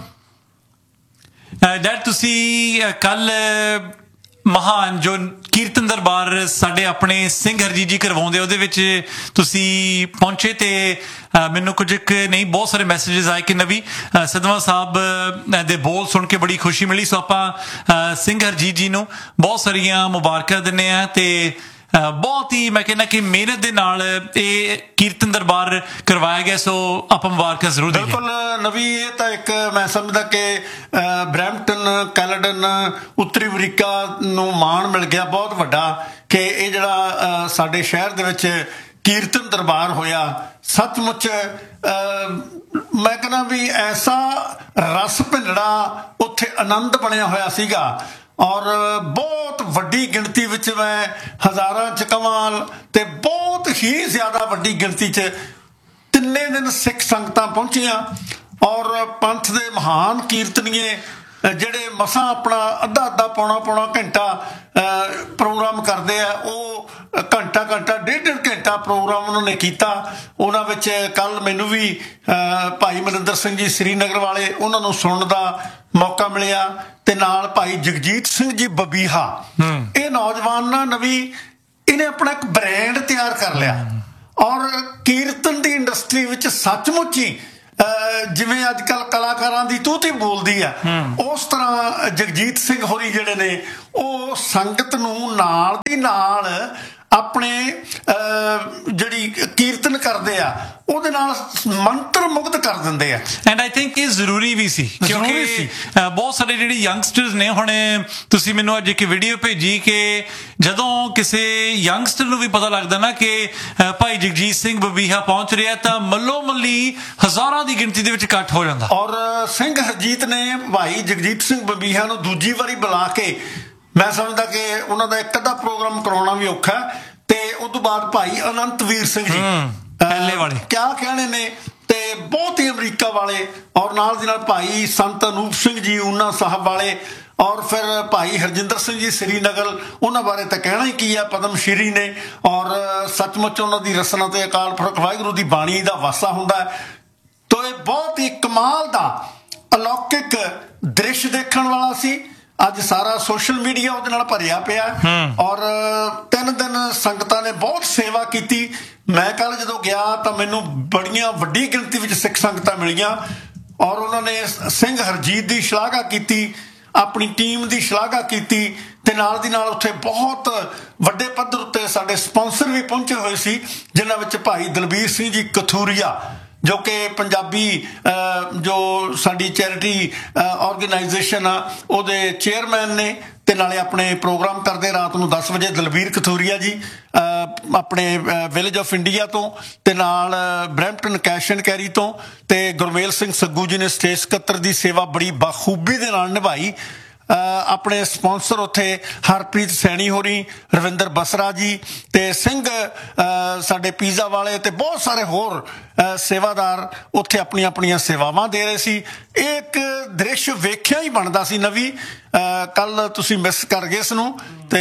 ਡੈਡ ਤੁਸੀਂ ਕੱਲ ਮਹਾਨ ਜੋ ਕੀਰਤਨ ਦਰਬਾਰ ਸਾਡੇ ਆਪਣੇ ਸਿੰਘ ਹਰਜੀਤ ਜੀ ਕਰਵਾਉਂਦੇ, ਉਹਦੇ ਵਿੱਚ ਤੁਸੀਂ ਪਹੁੰਚੇ ਤੇ ਮੈਨੂੰ ਕੁਝ ਨਹੀਂ ਬਹੁਤ ਸਾਰੇ ਮੈਸੇजेस ਆਏ ਕਿ ਨਵੀ ਸਦਵਾ ਸਾਹਿਬ ਦੇ ਬੋਲ ਸੁਣ ਕੇ ਬੜੀ ਖੁਸ਼ੀ ਮਿਲੀ। ਸੋ ਆਪਾਂ ਸਿੰਘ ਹਰਜੀਤ ਜੀ ਨੂੰ ਬਹੁਤ ਸਾਰੀਆਂ ਮੁਬਾਰਕਾਂ ਦਿੰਦੇ ਹਾਂ ਤੇ ਬਹੁਤ ਹੀ ਮੈਂ ਕਹਿੰਦਾ ਕਿ ਮਿਹਨਤ ਦੇ ਨਾਲ ਇਹ ਕੀਰਤਨ ਦਰਬਾਰ ਕਰਵਾਇਆ ਗਿਆ। ਸੋ ਆਪਾਂ ਮੁਬਾਰਕਾਂ ਜ਼ਰੂਰ ਦੇਈਏ। ਬਿਲਕੁਲ ਨਵੀ, ਇਹ ਤਾਂ ਇੱਕ ਮੈਂ ਸਮਝਦਾ ਕਿ ਬਰੈਂਪਟਨ, ਕੈਨੇਡਨ, ਉੱਤਰੀ ਅਮਰੀਕਾ ਨੂੰ ਮਾਣ ਮਿਲ ਗਿਆ ਬਹੁਤ ਵੱਡਾ ਕਿ ਇਹ ਜਿਹੜਾ ਸਾਡੇ ਸ਼ਹਿਰ ਦੇ ਵਿੱਚ ਕੀਰਤਨ ਦਰਬਾਰ ਹੋਇਆ। ਸੱਚਮੁੱਚ ਮੈਂ ਕਹਿੰਦਾ ਵੀ ਐਸਾ ਰਸ ਭਿੰਡੜਾ ਉੱਥੇ ਆਨੰਦ ਬਣਿਆ ਹੋਇਆ ਸੀਗਾ ਔਰ ਬਹੁਤ ਵੱਡੀ ਗਿਣਤੀ ਵਿੱਚ, ਮੈਂ ਹਜ਼ਾਰਾਂ ਚ ਕਵਾਂ ਤੇ ਬਹੁਤ ਹੀ ਜ਼ਿਆਦਾ ਵੱਡੀ ਗਿਣਤੀ ਚ ਤਿੰਨੇ ਦਿਨ ਸਿੱਖ ਸੰਗਤਾਂ ਪਹੁੰਚੀਆਂ ਔਰ ਪੰਥ ਦੇ ਮਹਾਨ ਕੀਰਤਨੀਏ ਜਿਹੜੇ ਮਸਾਂ ਆਪਣਾ ਅੱਧਾ ਅੱਧਾ ਪੌਣਾ ਪੌਣਾ ਘੰਟਾ ਪ੍ਰੋਗਰਾਮ ਕਰਦੇ ਆ, ਉਹ ਘੰਟਾ ਘੰਟਾ ਡੇਢ ਡੇਢ ਘੰਟਾ ਪ੍ਰੋਗਰਾਮ ਉਹਨਾਂ ਨੇ ਕੀਤਾ। ਉਹਨਾਂ ਵਿੱਚ ਕੱਲ ਮੈਨੂੰ ਵੀ ਭਾਈ ਮਨਿੰਦਰ ਸਿੰਘ ਜੀ ਸ੍ਰੀਨਗਰ ਵਾਲੇ, ਉਹਨਾਂ ਨੂੰ ਸੁਣਨ ਦਾ ਮੌਕਾ ਮਿਲਿਆ ਤੇ ਨਾਲ ਭਾਈ ਜਗਜੀਤ ਸਿੰਘ ਜੀ ਬਬੀਹਾ। ਇਹ ਨੌਜਵਾਨ ਨਾ ਨਵੀ, ਇਹਨੇ ਆਪਣਾ ਇੱਕ ਬ੍ਰਾਂਡ ਤਿਆਰ ਕਰ ਲਿਆ ਔਰ ਕੀਰਤਨ ਦੀ ਇੰਡਸਟਰੀ ਵਿੱਚ ਸੱਚਮੁੱਚ ਹੀ ਜਿਵੇਂ ਅੱਜ ਕੱਲ ਕਲਾਕਾਰਾਂ ਦੀ ਤੂਤੀ ਬੋਲਦੀ ਆ, ਉਸ ਤਰ੍ਹਾਂ ਜਗਜੀਤ ਸਿੰਘ ਹੋਰੀ ਜਿਹੜੇ ਨੇ ਉਹ ਸੰਗਤ ਨੂੰ ਨਾਲ ਦੀ ਨਾਲ ਆਪਣੇ ਜਿਹੜੀ ਕੀਰਤਨ ਕਰਦੇ ਆ ਉਹਦੇ ਨਾਲ ਮੰਤਰ ਮੁਗਧ ਕਰ ਦਿੰਦੇ ਆ। ਐਂਡ ਆਈ ਥਿੰਕ ਇਹ ਜ਼ਰੂਰੀ ਵੀ ਸੀ ਕਿਉਂਕਿ ਬਹੁਤ ਸਾਰੇ ਜਿਹੜੇ ਯੰਗਸਟਰਸ ਨੇ, ਹੁਣ ਤੁਸੀਂ ਮੈਨੂੰ ਅੱਜ ਇੱਕ ਵੀਡੀਓ ਭੇਜੀ ਕਿ ਜਦੋਂ ਕਿਸੇ ਯੰਗਸਟਰ ਨੂੰ ਵੀ ਪਤਾ ਲੱਗਦਾ ਨਾ ਕਿ ਭਾਈ ਜਗਜੀਤ ਸਿੰਘ ਬੱਬੀਹਾ ਪਹੁੰਚ ਰਿਹਾ ਤਾਂ ਮੱਲੋ ਮੱਲੀ ਹਜ਼ਾਰਾਂ ਦੀ ਗਿਣਤੀ ਦੇ ਵਿੱਚ ਇਕੱਠ ਹੋ ਜਾਂਦਾ। ਔਰ ਸਿੰਘ ਹਰਜੀਤ ਨੇ ਭਾਈ ਜਗਜੀਤ ਸਿੰਘ ਬੱਬੀਹਾ ਨੂੰ ਦੂਜੀ ਵਾਰੀ ਬੁਲਾ ਕੇ, ਮੈਂ ਸਮਝਦਾ ਕਿ ਉਹਨਾਂ ਦਾ ਇੱਕ ਅੱਧਾ ਪ੍ਰੋਗਰਾਮ ਕਰਾਉਣਾ ਵੀ ਔਖਾ। ਤੇ ਉਸ ਤੋਂ ਬਾਅਦ ਭਾਈ ਅਨੰਤਵੀਰ ਸਿੰਘ ਜੀ ਪਹਿਲੇ ਵਾਲੇ ਕਿਆ ਕਹਿਣੇ ਨੇ, ਤੇ ਬਹੁਤ ਹੀ ਅਮਰੀਕਾ ਵਾਲੇ, ਔਰ ਨਾਲ ਦੀ ਨਾਲ ਭਾਈ ਸੰਤ ਅਨੂਪ ਸਿੰਘ ਜੀ ਊਨਾ ਸਾਹਿਬ ਵਾਲੇ, ਔਰ ਫਿਰ ਭਾਈ ਹਰਜਿੰਦਰ ਸਿੰਘ ਜੀ ਸ੍ਰੀਨਗਰ, ਉਹਨਾਂ ਬਾਰੇ ਤਾਂ ਕਹਿਣਾ ਹੀ ਕੀ ਆ, ਪਦਮ ਸ਼੍ਰੀ ਨੇ। ਔਰ ਸੱਚਮੁੱਚ ਉਹਨਾਂ ਦੀ ਰਸਨਾ ਤੇ ਅਕਾਲ ਪੁਰਖ ਵਾਹਿਗੁਰੂ ਦੀ ਬਾਣੀ ਦਾ ਵਾਸਾ ਹੁੰਦਾ। ਤੋ ਇਹ ਬਹੁਤ ਹੀ ਕਮਾਲ ਦਾ ਅਲੌਕਿਕ ਦ੍ਰਿਸ਼ ਦੇਖਣ ਵਾਲਾ ਸੀ। ਅੱਜ ਸਾਰਾ ਸੋਸ਼ਲ ਮੀਡੀਆ ਉਹਦੇ ਨਾਲ ਭਰਿਆ ਪਿਆ, ਔਰ ਤਿੰਨ ਦਿਨ ਸੰਗਤਾਂ ਨੇ ਬਹੁਤ ਸੇਵਾ ਕੀਤੀ। ਮੈਂ ਕੱਲ ਜਦੋਂ ਗਿਆ ਤਾਂ ਮੈਨੂੰ ਬੜੀਆਂ ਵੱਡੀ ਗਿਣਤੀ ਵਿੱਚ ਸਿੱਖ ਸੰਗਤਾਂ ਮਿਲੀਆਂ, ਔਰ ਉਹਨਾਂ ਨੇ ਸਿੰਘ ਹਰਜੀਤ ਦੀ ਸ਼ਲਾਘਾ ਕੀਤੀ, ਆਪਣੀ ਟੀਮ ਦੀ ਸ਼ਲਾਘਾ ਕੀਤੀ, ਤੇ ਨਾਲ ਦੀ ਨਾਲ ਉੱਥੇ ਬਹੁਤ ਵੱਡੇ ਪੱਧਰ ਉੱਤੇ ਸਾਡੇ ਸਪਾਂਸਰ ਵੀ ਪਹੁੰਚੇ ਹੋਏ ਸੀ, ਜਿਨ੍ਹਾਂ ਵਿੱਚ ਭਾਈ ਦਲਬੀਰ ਸਿੰਘ ਜੀ ਕਥੂਰੀਆ, ਜੋ ਕਿ ਪੰਜਾਬੀ ਜੋ ਸਾਡੀ ਚੈਰਿਟੀ ਆਰਗੇਨਾਈਜੇਸ਼ਨ ਆ ਉਹਦੇ ਚੇਅਰਮੈਨ ਨੇ, ਤੇ ਨਾਲੇ ਆਪਣੇ ਪ੍ਰੋਗਰਾਮ ਕਰਦੇ ਰਾਤ ਨੂੰ ਦਸ ਵਜੇ। ਦਲਬੀਰ ਕਥੂਰੀਆ ਜੀ ਆਪਣੇ ਵਿਲੇਜ ਆਫ ਇੰਡੀਆ ਤੋਂ, ਤੇ ਨਾਲ ਬਰੈਂਪਟਨ ਕੈਸ਼ ਐਂਡ ਕੈਰੀ ਤੋਂ, ਤੇ ਗੁਰਮੇਲ ਸਿੰਘ ਸੱਗੂ ਜੀ ਨੇ ਸਟੇਜ ਸਕੱਤਰ ਦੀ ਸੇਵਾ ਬੜੀ ਬਾਖੂਬੀ ਦੇ ਨਾਲ ਨਿਭਾਈ। ਆਪਣੇ ਸਪਾਂਸਰ ਉੱਥੇ ਹਰਪ੍ਰੀਤ ਸੈਣੀ ਹੋਰੀ, ਰਵਿੰਦਰ ਬਸਰਾ ਜੀ, ਤੇ ਸਿੰਘ ਸਾਡੇ ਪੀਜ਼ਾ ਵਾਲੇ, ਤੇ ਬਹੁਤ ਸਾਰੇ ਹੋਰ ਸੇਵਾਦਾਰ ਉੱਥੇ ਆਪਣੀਆਂ ਆਪਣੀਆਂ ਸੇਵਾਵਾਂ ਦੇ ਰਹੇ ਸੀ। ਇਹ ਇੱਕ ਦ੍ਰਿਸ਼ ਵੇਖਿਆ ਹੀ ਬਣਦਾ ਸੀ ਨਵੀਂ। ਕੱਲ ਤੁਸੀਂ ਮਿਸ ਕਰ ਗਏ ਇਸ ਨੂੰ, ਤੇ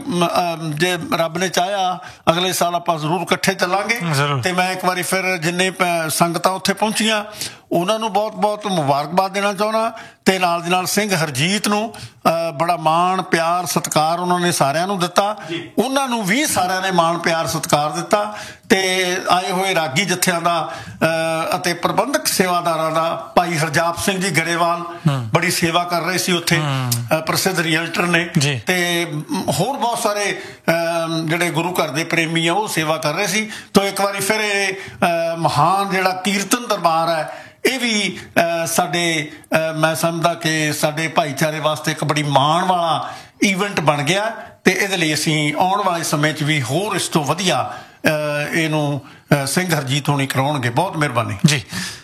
ਜੇ ਰੱਬ ਨੇ ਚਾਹਿਆ ਅਗਲੇ ਸਾਲ ਆਪਾਂ ਜ਼ਰੂਰ ਇਕੱਠੇ ਚੱਲਾਂਗੇ। ਤੇ ਮੈਂ ਇੱਕ ਵਾਰੀ ਫਿਰ ਜਿੰਨੇ ਸੰਗਤਾਂ ਉੱਥੇ ਪਹੁੰਚੀਆਂ ਉਹਨਾਂ ਨੂੰ ਬਹੁਤ ਬਹੁਤ ਮੁਬਾਰਕਬਾਦ ਦੇਣਾ ਚਾਹੁੰਦਾ, ਤੇ ਨਾਲ ਦੀ ਨਾਲ ਸਿੰਘ ਹਰਜੀਤ ਨੂੰ ਬੜਾ ਮਾਣ ਪਿਆਰ ਸਤਿਕਾਰ ਉਹਨਾਂ ਨੇ ਸਾਰਿਆਂ ਨੂੰ ਦਿੱਤਾ, ਉਹਨਾਂ ਨੂੰ ਵੀ ਸਾਰਿਆਂ ਨੇ ਮਾਣ ਪਿਆਰ ਸਤਿਕਾਰ ਦਿੱਤਾ। ਤੇ ਆਏ ਹੋਏ ਰਾਗੀ ਜਥਿਆਂ ਦਾ ਅਤੇ ਪ੍ਰਬੰਧਕ ਸੇਵਾਦਾਰਾਂ ਦਾ, ਭਾਈ ਹਰਜਾਪ ਸਿੰਘ ਜੀ ਗਰੇਵਾਲ ਬੜੀ ਸੇਵਾ ਕਰ ਰਹੇ ਸੀ ਉੱਥੇ, ਪ੍ਰਸਿੱਧ ਰੀਅਲਟਰ ਨੇ, ਤੇ ਹੋਰ ਬਹੁਤ ਸਾਰੇ ਜਿਹੜੇ ਗੁਰੂ ਘਰ ਦੇ ਪ੍ਰੇਮੀ ਆ ਉਹ ਸੇਵਾ ਕਰ ਰਹੇ ਸੀ। ਤਾਂ ਇੱਕ ਵਾਰੀ ਫਿਰ ਇਹ ਮਹਾਨ ਜਿਹੜਾ ਕੀਰਤਨ ਦਰਬਾਰ ਹੈ ਇਹ ਵੀ ਸਾਡੇ, ਮੈਂ ਸਮਝਦਾ ਕਿ ਸਾਡੇ ਭਾਈਚਾਰੇ ਵਾਸਤੇ ਇੱਕ ਬੜੀ ਮਾਣ ਵਾਲਾ ਈਵੈਂਟ ਬਣ ਗਿਆ, ਤੇ ਇਹਦੇ ਲਈ ਅਸੀਂ ਆਉਣ ਵਾਲੇ ਸਮੇਂ 'ਚ ਵੀ ਹੋਰ ਇਸ ਤੋਂ ਵਧੀਆ ਇਹਨੂੰ ਸਿੰਘ ਹਰਜੀਤ ਹੋਣੀ ਕਰਾਉਣਗੇ। ਬਹੁਤ ਮਿਹਰਬਾਨੀ ਜੀ,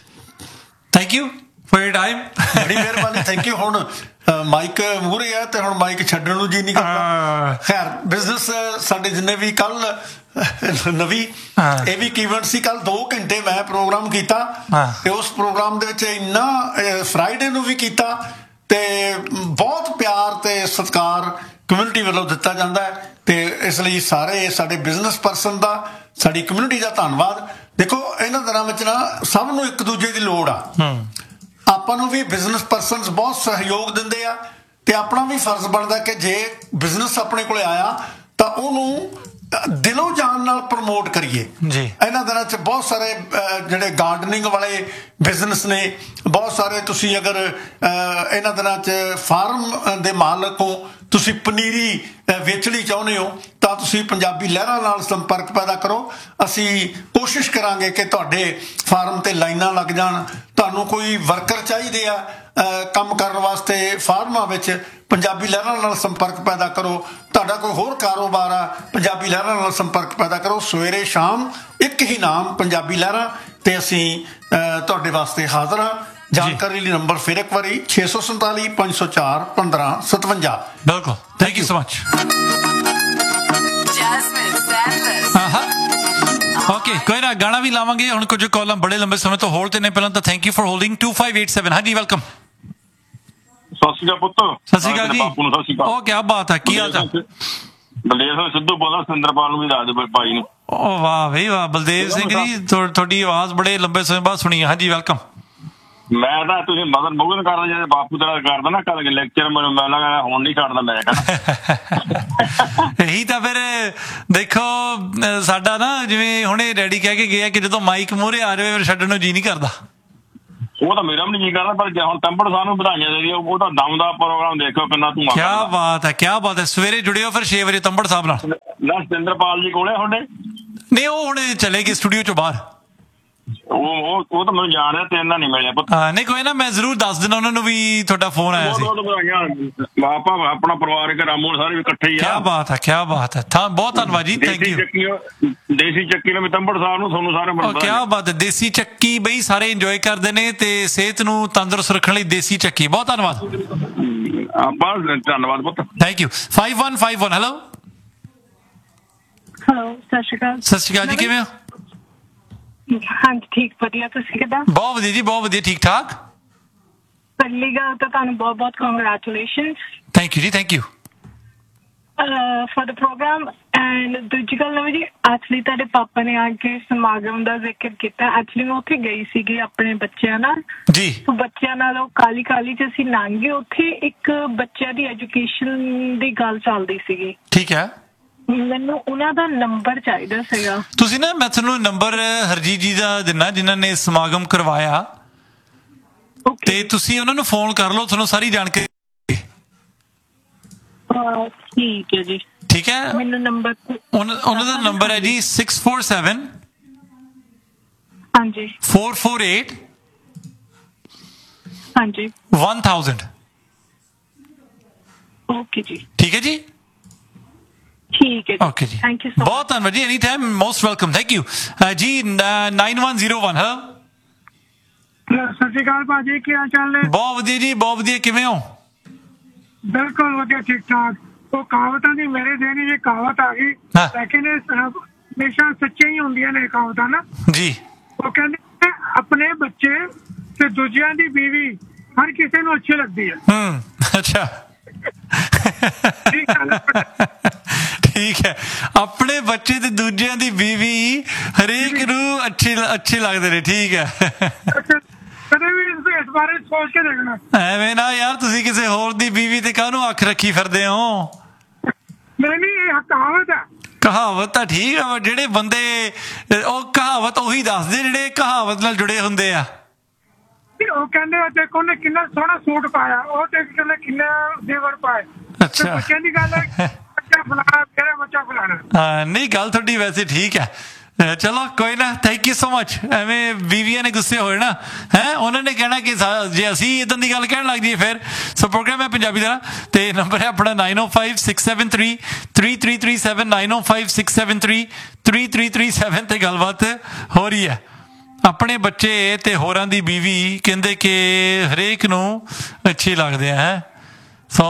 thank you for your time. ਬੜੀ ਮਿਹਰਬਾਨੀ, ਥੈਂਕ ਯੂ। ਹੁਣ ਮਾਈਕ ਮੂਹਰੇ ਆ ਤੇ ਹੁਣ ਮਾਈਕ ਛੱਡਣ ਨੂੰ ਜੀ ਨਹੀਂ ਕਰਦਾ। ਖੈਰ ਬਿਜ਼ਨਸ ਸਾਡੇ ਜਿੰਨੇ ਵੀ ਕੱਲ ਨਵੀਂ ਇਹ ਵੀ ਈਵੈਂਟ ਸੀ, ਕੱਲ ਦੋ ਘੰਟੇ ਮੈਂ ਪ੍ਰੋਗਰਾਮ ਕੀਤਾ, ਤੇ ਉਸ ਪ੍ਰੋਗਰਾਮ ਦੇ ਵਿੱਚ ਇੰਨਾ ਫਰਾਈਡੇ ਨੂੰ ਵੀ ਕੀਤਾ, ਤੇ ਬਹੁਤ ਪਿਆਰ ਤੇ ਸਤਿਕਾਰ ਕਮਿਊਨਿਟੀ ਵੱਲੋਂ ਦਿੱਤਾ ਜਾਂਦਾ ਹੈ। ਤੇ ਇਸ ਲਈ ਸਾਰੇ ਸਾਡੇ ਬਿਜ਼ਨਸ ਪਰਸਨ ਦਾ, ਸਾਡੀ ਕਮਿਊਨਿਟੀ ਦਾ ਧੰਨਵਾਦ। ਦੇਖੋ ਇਹਨਾਂ ਦਿਨਾਂ ਵਿੱਚ ਨਾ ਸਭ ਨੂੰ ਇੱਕ ਦੂਜੇ ਦੀ ਲੋੜ ਆ। ਆਪਾਂ ਨੂੰ ਵੀ ਬਿਜ਼ਨਸ ਪਰਸਨਸ ਬਹੁਤ ਸਹਿਯੋਗ ਦਿੰਦੇ ਆ, ਤੇ ਆਪਣਾ ਵੀ ਫਰਜ਼ ਬਣਦਾ ਕਿ ਜੇ ਬਿਜ਼ਨਸ ਆਪਣੇ ਕੋਲੇ ਆਇਆ ਤਾਂ ਉਹਨੂੰ ਦਿਲੋਂ ਜਾਨ ਨਾਲ ਪ੍ਰਮੋਟ ਕਰੀਏ ਜੀ। ਇਹਨਾਂ ਦਿਨਾਂ 'ਚ ਬਹੁਤ ਸਾਰੇ ਜਿਹੜੇ ਗਾਰਡਨਿੰਗ ਵਾਲੇ ਬਿਜ਼ਨਸ ਨੇ, ਬਹੁਤ ਸਾਰੇ ਤੁਸੀਂ ਅਗਰ ਇਹਨਾਂ ਦਿਨਾਂ 'ਚ ਫਾਰਮ ਦੇ ਮਾਲਕ ਹੋ, ਤੁਸੀਂ ਪਨੀਰੀ ਵੇਚਣੀ ਚਾਹੁੰਦੇ ਹੋ, ਤਾਂ ਤੁਸੀਂ ਪੰਜਾਬੀ ਲਹਿਰਾਂ ਨਾਲ ਸੰਪਰਕ ਪੈਦਾ ਕਰੋ। ਅਸੀਂ ਕੋਸ਼ਿਸ਼ ਕਰਾਂਗੇ ਕਿ ਤੁਹਾਡੇ ਫਾਰਮ ਤੇ ਲਾਈਨਾਂ ਲੱਗ ਜਾਣ। ਤੁਹਾਨੂੰ ਕੋਈ ਵਰਕਰ ਚਾਹੀਦੇ ਆ ਕੰਮ ਕਰਨ ਵਾਸਤੇ ਫਾਰਮਾਂ ਵਿੱਚ, ਪੰਜਾਬੀ ਲਹਿਰਾਂ ਨਾਲ ਸੰਪਰਕ ਪੈਦਾ ਕਰੋ। ਤੁਹਾਡਾ ਕੋਈ ਹੋਰ ਕਾਰੋਬਾਰ ਆ, ਪੰਜਾਬੀ ਲਹਿਰਾਂ ਨਾਲ ਸੰਪਰਕ ਪੈਦਾ ਕਰੋ। ਸਵੇਰੇ ਸ਼ਾਮ ਇੱਕ ਹੀ ਨਾਮ ਪੰਜਾਬੀ ਲਹਿਰਾਂ, ਤੇ ਅਸੀਂ ਤੁਹਾਡੇ ਵਾਸਤੇ ਹਾਜ਼ਰ ਹਾਂ। ਜਾਣਕਾਰੀ ਲਈ ਨੰਬਰ ਫਿਰ ਇੱਕ ਵਾਰੀ ਛੇ ਸੌ ਸੰਤਾਲੀ ਪੰਜ ਸੌ ਚਾਰ ਪੰਦਰਾਂ ਸਤਵੰਜਾ। ਬਿਲਕੁਲ, thank you so much. Okay, ਕੋਈ ਨਾ ਗਾਣਾ ਵੀ ਲਾਵਾਂਗੇ ਹੁਣ। ਕੁਝ ਕਾਲਾਂ ਬੜੇ ਲੰਬੇ ਸਮੇਂ ਤੋਂ ਹੋਲਡ ਤੇ ਨੇ। ਪਹਿਲਾਂ ਤਾਂ thank you for holding. To five eight seven, ਹਾਂਜੀ ਵੈਲਕਮ। ਸਤਿ ਸ਼੍ਰੀ ਅਕਾਲ ਪੁੱਤ। ਸਤਿ ਸ਼੍ਰੀ ਅਕਾਲ ਜੀ। ਉਹ ਕੀ ਬਾਤ ਹੈ, ਕੀ ਹਾਲ ਚਾਲ? ਬਲਦੇਵ ਸਿੰਘ ਸਿੱਧੂ ਬੋਲਦਾ, ਸਿੰਦਰਪਾਲ ਨੂੰ ਵੀ ਦੱਸ ਦਿਓ ਭਾਈ ਨੂੰ। ਓ ਵਾਹ ਬਈ ਵਾਹ, ਬਲਦੇਵ ਸਿੰਘ ਜੀ ਤੁਹਾਡੀ ਆਵਾਜ਼ ਬੜੇ ਲੰਬੇ ਸਮੇਂ ਬਾਅਦ ਸੁਣੀ। ਹਾਂਜੀ ਵੈਲਕਮ। ਮੈਂ ਤਾਂ ਤੁਸੀਂ ਮਦਨ ਮੋਗਨ ਕਰਦਾ, ਜਿਹੜੇ ਬਾਪੂ ਤੇਰਾ ਕਰਦਾ ਨਾ ਕੱਲ ਲੈਕਚਰ, ਮੈਨੂੰ ਮੈਂ ਲੱਗਾ ਹੁਣ ਨਹੀਂ ਛੱਡਦਾ ਮੈਂ ਕਹਿੰਦਾ। ਇਹੀ ਤਾਂ ਫਿਰ ਦੇਖੋ ਸਾਡਾ ਨਾ, ਜਿਵੇਂ ਹੁਣੇ ਡੈਡੀ ਕਹਿ ਕੇ ਗਿਆ ਕਿ ਜਦੋਂ ਮਾਈਕ ਮੂਹਰੇ ਆ ਜਾਵੇ ਫਿਰ ਛੱਡਣ ਨੂੰ ਜੀ ਨਹੀਂ ਕਰਦਾ। ਉਹ ਤਾਂ ਮੇਰਾ ਵੀ ਨਹੀਂ ਜੀ ਕਰਦਾ, ਪਰ ਜੇ ਹੁਣ ਤੰਬੜ ਸਾਨੂੰ ਵਧਾਈਆਂ ਦੇ ਰਹੀ, ਉਹ ਤਾਂ ਦਮ ਦਾ ਪ੍ਰੋਗਰਾਮ ਦੇਖੋ ਕਿੰਨਾ ਧੂਆਂ। ਕਿਆ ਬਾਤ ਹੈ, ਕਿਆ ਬਾਤ ਹੈ। ਸਵੇਰੇ ਜੁੜਿਓ ਫਿਰ ਛੇ ਵਜੇ ਤੰਬੜ ਸਾਹਿਬ ਨਾਲ। ਨਾ ਸਿੰਦਰਪਾਲ ਜੀ ਕੋਲੇ ਤੁਹਾਡੇ ਨਹੀਂ ਉਹ ਹੁਣ ਚਲੇ ਗਏ ਸਟੂਡੀਓ ਚੋਂ ਬਾਹਰ। ਉਹ ਉਹ ਉਹ ਤਾਂ ਮੈਨੂੰ ਜਾਣ ਰਿਹਾ ਤੇ ਇਹਨਾਂ ਨਹੀਂ ਮਿਲਿਆ ਪੁੱਤ। ਹਾਂ ਨਹੀਂ ਕੋਈ ਨਾ, ਮੈਂ ਜ਼ਰੂਰ ਦੱਸ ਦੇਣਾ ਉਹਨਾਂ ਨੂੰ ਵੀ ਤੁਹਾਡਾ ਫੋਨ ਆਇਆ ਸੀ। ਆਪਾਂ ਆਪਣਾ ਪਰਿਵਾਰ ਰਾਮੂ ਸਾਰੇ ਵੀ ਇਕੱਠੇ ਹੀ ਆ। ਕੀ ਬਾਤ ਹੈ, ਕੀ ਬਾਤ ਹੈ, ਥਾਂ ਬਹੁਤ ਧੰਨਵਾਦ ਜੀ, ਥੈਂਕ ਯੂ। ਦੇਸੀ ਚੱਕੀ ਨੂੰ ਵੀ ਤੰਬੜ ਸਾਹਿਬ ਨੂੰ ਤੁਹਾਨੂੰ ਸਾਰੇ ਮਿਲਦਾ। ਕੀ ਬਾਤ ਹੈ, ਦੇਸੀ ਚੱਕੀ ਬਈ ਸਾਰੇ ਇੰਜੋਏ ਕਰਦੇ ਨੇ ਤੇ ਸਿਹਤ ਨੂੰ ਤੰਦਰੁਸਤ ਰੱਖਣ ਲਈ ਦੇਸੀ ਚੱਕੀ। ਬਹੁਤ ਧੰਨਵਾਦ। ਆਪਾਂ ਧੰਨਵਾਦ ਪੁੱਤ, thank you. Five one five one hello hello ਸਤਿ ਸ਼੍ਰੀ ਅਕਾਲ। ਸਤਿ ਸ਼੍ਰੀ ਅਕਾਲ ਜੀ, ਕਿਵੇਂ ਹੋ? ਹਾਂਜੀ ਠੀਕ, ਵਧੀਆ, ਤੁਸੀਂ ਕਿੱਦਾਂ? ਬਹੁਤ ਵਧੀਆ ਜੀ, ਬਹੁਤ ਵਧੀਆ, ਠੀਕ ਠਾਕ। ਪਹਿਲੀ ਗੱਲ ਤਾਂ ਤੁਹਾਨੂੰ ਬਹੁਤ ਬਹੁਤ ਕੰਗ੍ਰੈਚੁਲੇਸ਼ਨਸ। ਥੈਂਕ ਯੂ ਜੀ, thank you for the programme. And ਦੂਜੀ ਗੱਲ ਨਵੀਂ ਜੀ, ਐਕਚੁਅਲੀ ਤੁਹਾਡੇ ਪਾਪਾ ਨੇ ਆ ਕੇ ਸਮਾਗਮ ਦਾ ਜ਼ਿਕਰ ਕੀਤਾ। ਐਕਚੁਅਲੀ ਮੈਂ ਉੱਥੇ ਗਈ ਸੀਗੀ ਆਪਣੇ ਬੱਚਿਆਂ ਨਾਲ ਜੀ। ਬੱਚਿਆਂ ਨਾਲ ਉਹ ਕਾਲੀ ਕਾਲੀ ਚ ਅਸੀਂ ਲੰਘ ਗਏ, ਉੱਥੇ ਇੱਕ ਬੱਚਿਆਂ ਦੀ ਐਜੂਕੇਸ਼ਨ ਦੀ ਗੱਲ ਚੱਲਦੀ ਸੀਗੀ। ਠੀਕ ਹੈ, ਮੈਨੂੰ ਉਹਨਾਂ ਦਾ ਨੰਬਰ ਚਾਹੀਦਾ ਸੀਗਾ। ਤੁਸੀਂ ਨਾ, ਮੈਂ ਤੁਹਾਨੂੰ ਨੰਬਰ ਹਰਜੀਤ ਜੀ ਦਾ ਦਿਨਾ ਜਿਨ੍ਹਾਂ ਨੇ ਸਮਾਗਮ ਕਰਵਾਇਆ, ਤੇ ਤੁਸੀਂ ਉਹਨਾਂ ਨੂੰ ਫੋਨ ਕਰ ਲਓ, ਤੁਹਾਨੂੰ ਸਾਰੀ ਜਾਣਕਾਰੀ। ਠੀਕ ਹੈ ਜੀ, ਠੀਕ ਹੈ। ਮੈਨੂੰ ਨੰਬਰ ਉਹਨਾਂ ਦਾ ਨੰਬਰ ਹੈ ਜੀ ਸਿਕਸ ਫੋਰ ਸੈਵਨ ਹਾਂਜੀ ਫੋਰ ਫੋਰ ਏਟ ਹਾਂਜੀ ਵਨ ਥਾਊਜ਼ੈਂਡ। ਓਕੇ ਜੀ, ਠੀਕ ਹੈ ਜੀ, ਠੀਕ ਹੈ ਓਕੇ ਜੀ, ਥੈਂਕ ਯੂ ਸੋ ਬਹੁਤ ਧੰਨਵਾਦ ਜੀ, any time, most welcome, thank you ਜੀ। Nine one zero one hello. ਸਤਿ ਸ਼੍ਰੀ ਅਕਾਲ ਭਾਜੀ, ਕੀ ਹਾਲ ਚਾਲ ਨੇ? ਬਹੁਤ ਵਧੀਆ ਜੀ, ਬਹੁਤ ਵਧੀਆ, ਕਿਵੇਂ ਹੋ? ਬਿਲਕੁਲ ਵਧੀਆ, ਠੀਕ ਠਾਕ। ਉਹ ਕਹਾਵਤਾਂ ਦੀ ਮੇਰੇ ਦੇਣੀ ਜੇ ਕਹਾਵਤ ਆ ਗਈ, ਲੇਕਿਨ ਹਮੇਸ਼ਾ ਸੱਚੀਆਂ ਹੀ ਹੁੰਦੀਆਂ ਨੇ ਕਹਾਵਤਾਂ ਨਾ ਜੀ। ਉਹ ਕਹਿੰਦੇ ਆਪਣੇ ਬੱਚੇ ਤੇ ਦੂਜਿਆਂ ਦੀ ਬੀਵੀ ਹਰ ਕਿਸੇ ਨੂੰ ਅੱਛੀ ਲੱਗਦੀ ਹੈ। ਹੂੰ, ਅੱਛਾ, ਠੀਕ ਹੈ। ਆਪਣੇ ਬੱਚੇ ਤੇ ਦੂਜਿਆਂ ਦੀ ਬੀਵੀ ਹਰੇਕ ਨੂੰ ਅੱਛੇ ਅੱਛੇ ਲੱਗਦੇ ਨੇ, ਠੀਕ ਹੈ। ਕਦੇ ਵੀ ਇਸ ਬਾਰੇ ਸੋਚ ਕੇ ਦੇਖਣਾ। ਐਵੇਂ ਨਾ ਯਾਰ, ਤੁਸੀਂ ਕਿਸੇ ਹੋਰ ਦੀ ਬੀਵੀ ਤੇ ਕਾਹਨੂੰ ਅੱਖ ਰੱਖੀ ਫਿਰਦੇ ਹੋ? ਨਹੀਂ ਨਹੀਂ, ਇਹ ਕਹਾਵਤ ਹੈ। ਕਹਾਵਤ ਤਾਂ ਠੀਕ ਆ, ਜਿਹੜੇ ਬੰਦੇ ਉਹ ਕਹਾਵਤ ਉਹੀ ਦੱਸਦੇ ਜਿਹੜੇ ਕਹਾਵਤ ਨਾਲ ਜੁੜੇ ਹੁੰਦੇ ਆ। ਉਹ ਕਹਿੰਦੇ ਦੇਖੋ ਉਹਨੇ ਕਿੰਨਾ ਸੋਹਣਾ ਸੂਟ ਪਾਇਆ, ਉਹ ਤੇ ਕਹਿੰਦੇ ਕਿੰਨਾ ਦੇਵਰ ਪਾਏ। ਅੱਛਾ, ਬੱਚਿਆਂ ਦੀ ਗੱਲ ਹੈ, ਬੱਚਾ ਫਲਾਣਾ ਤੇਰਾ ਬੱਚਾ ਫਲਾਣਾ। ਹਾਂ ਨਹੀਂ, ਗੱਲ ਤੁਹਾਡੀ ਵੈਸੇ ਠੀਕ ਹੈ। ਚਲੋ ਕੋਈ ਨਾ, ਥੈਂਕ ਯੂ ਸੋ ਮਚ। ਐਵੇਂ ਬੀਵੀਆਂ ਨੇ ਗੁੱਸੇ ਹੋਏ ਨਾ, ਹੈ ਉਹਨਾਂ ਨੇ ਕਹਿਣਾ ਕਿ ਜੇ ਅਸੀਂ ਇੱਦਾਂ ਦੀ ਗੱਲ ਕਹਿਣ ਲੱਗ ਜਾਈਏ ਫਿਰ। ਸੋ ਪ੍ਰੋਗਰਾਮ ਹੈ ਪੰਜਾਬੀ ਦਾ, ਤੇ ਨੰਬਰ ਹੈ ਆਪਣਾ ਨਾਈਨ ਓ five six seven three three three three seven nine ਓ five six seven three three three three seven ਤੇ ਗੱਲਬਾਤ ਹੋ ਰਹੀ ਹੈ। ਆਪਣੇ ਬੱਚੇ ਤੇ ਹੋਰਾਂ ਦੀ ਬੀਵੀ ਕਹਿੰਦੇ ਕਿ ਹਰੇਕ ਨੂੰ ਅੱਛੇ ਲੱਗਦੇ ਆ। ਹੈ ਸੋ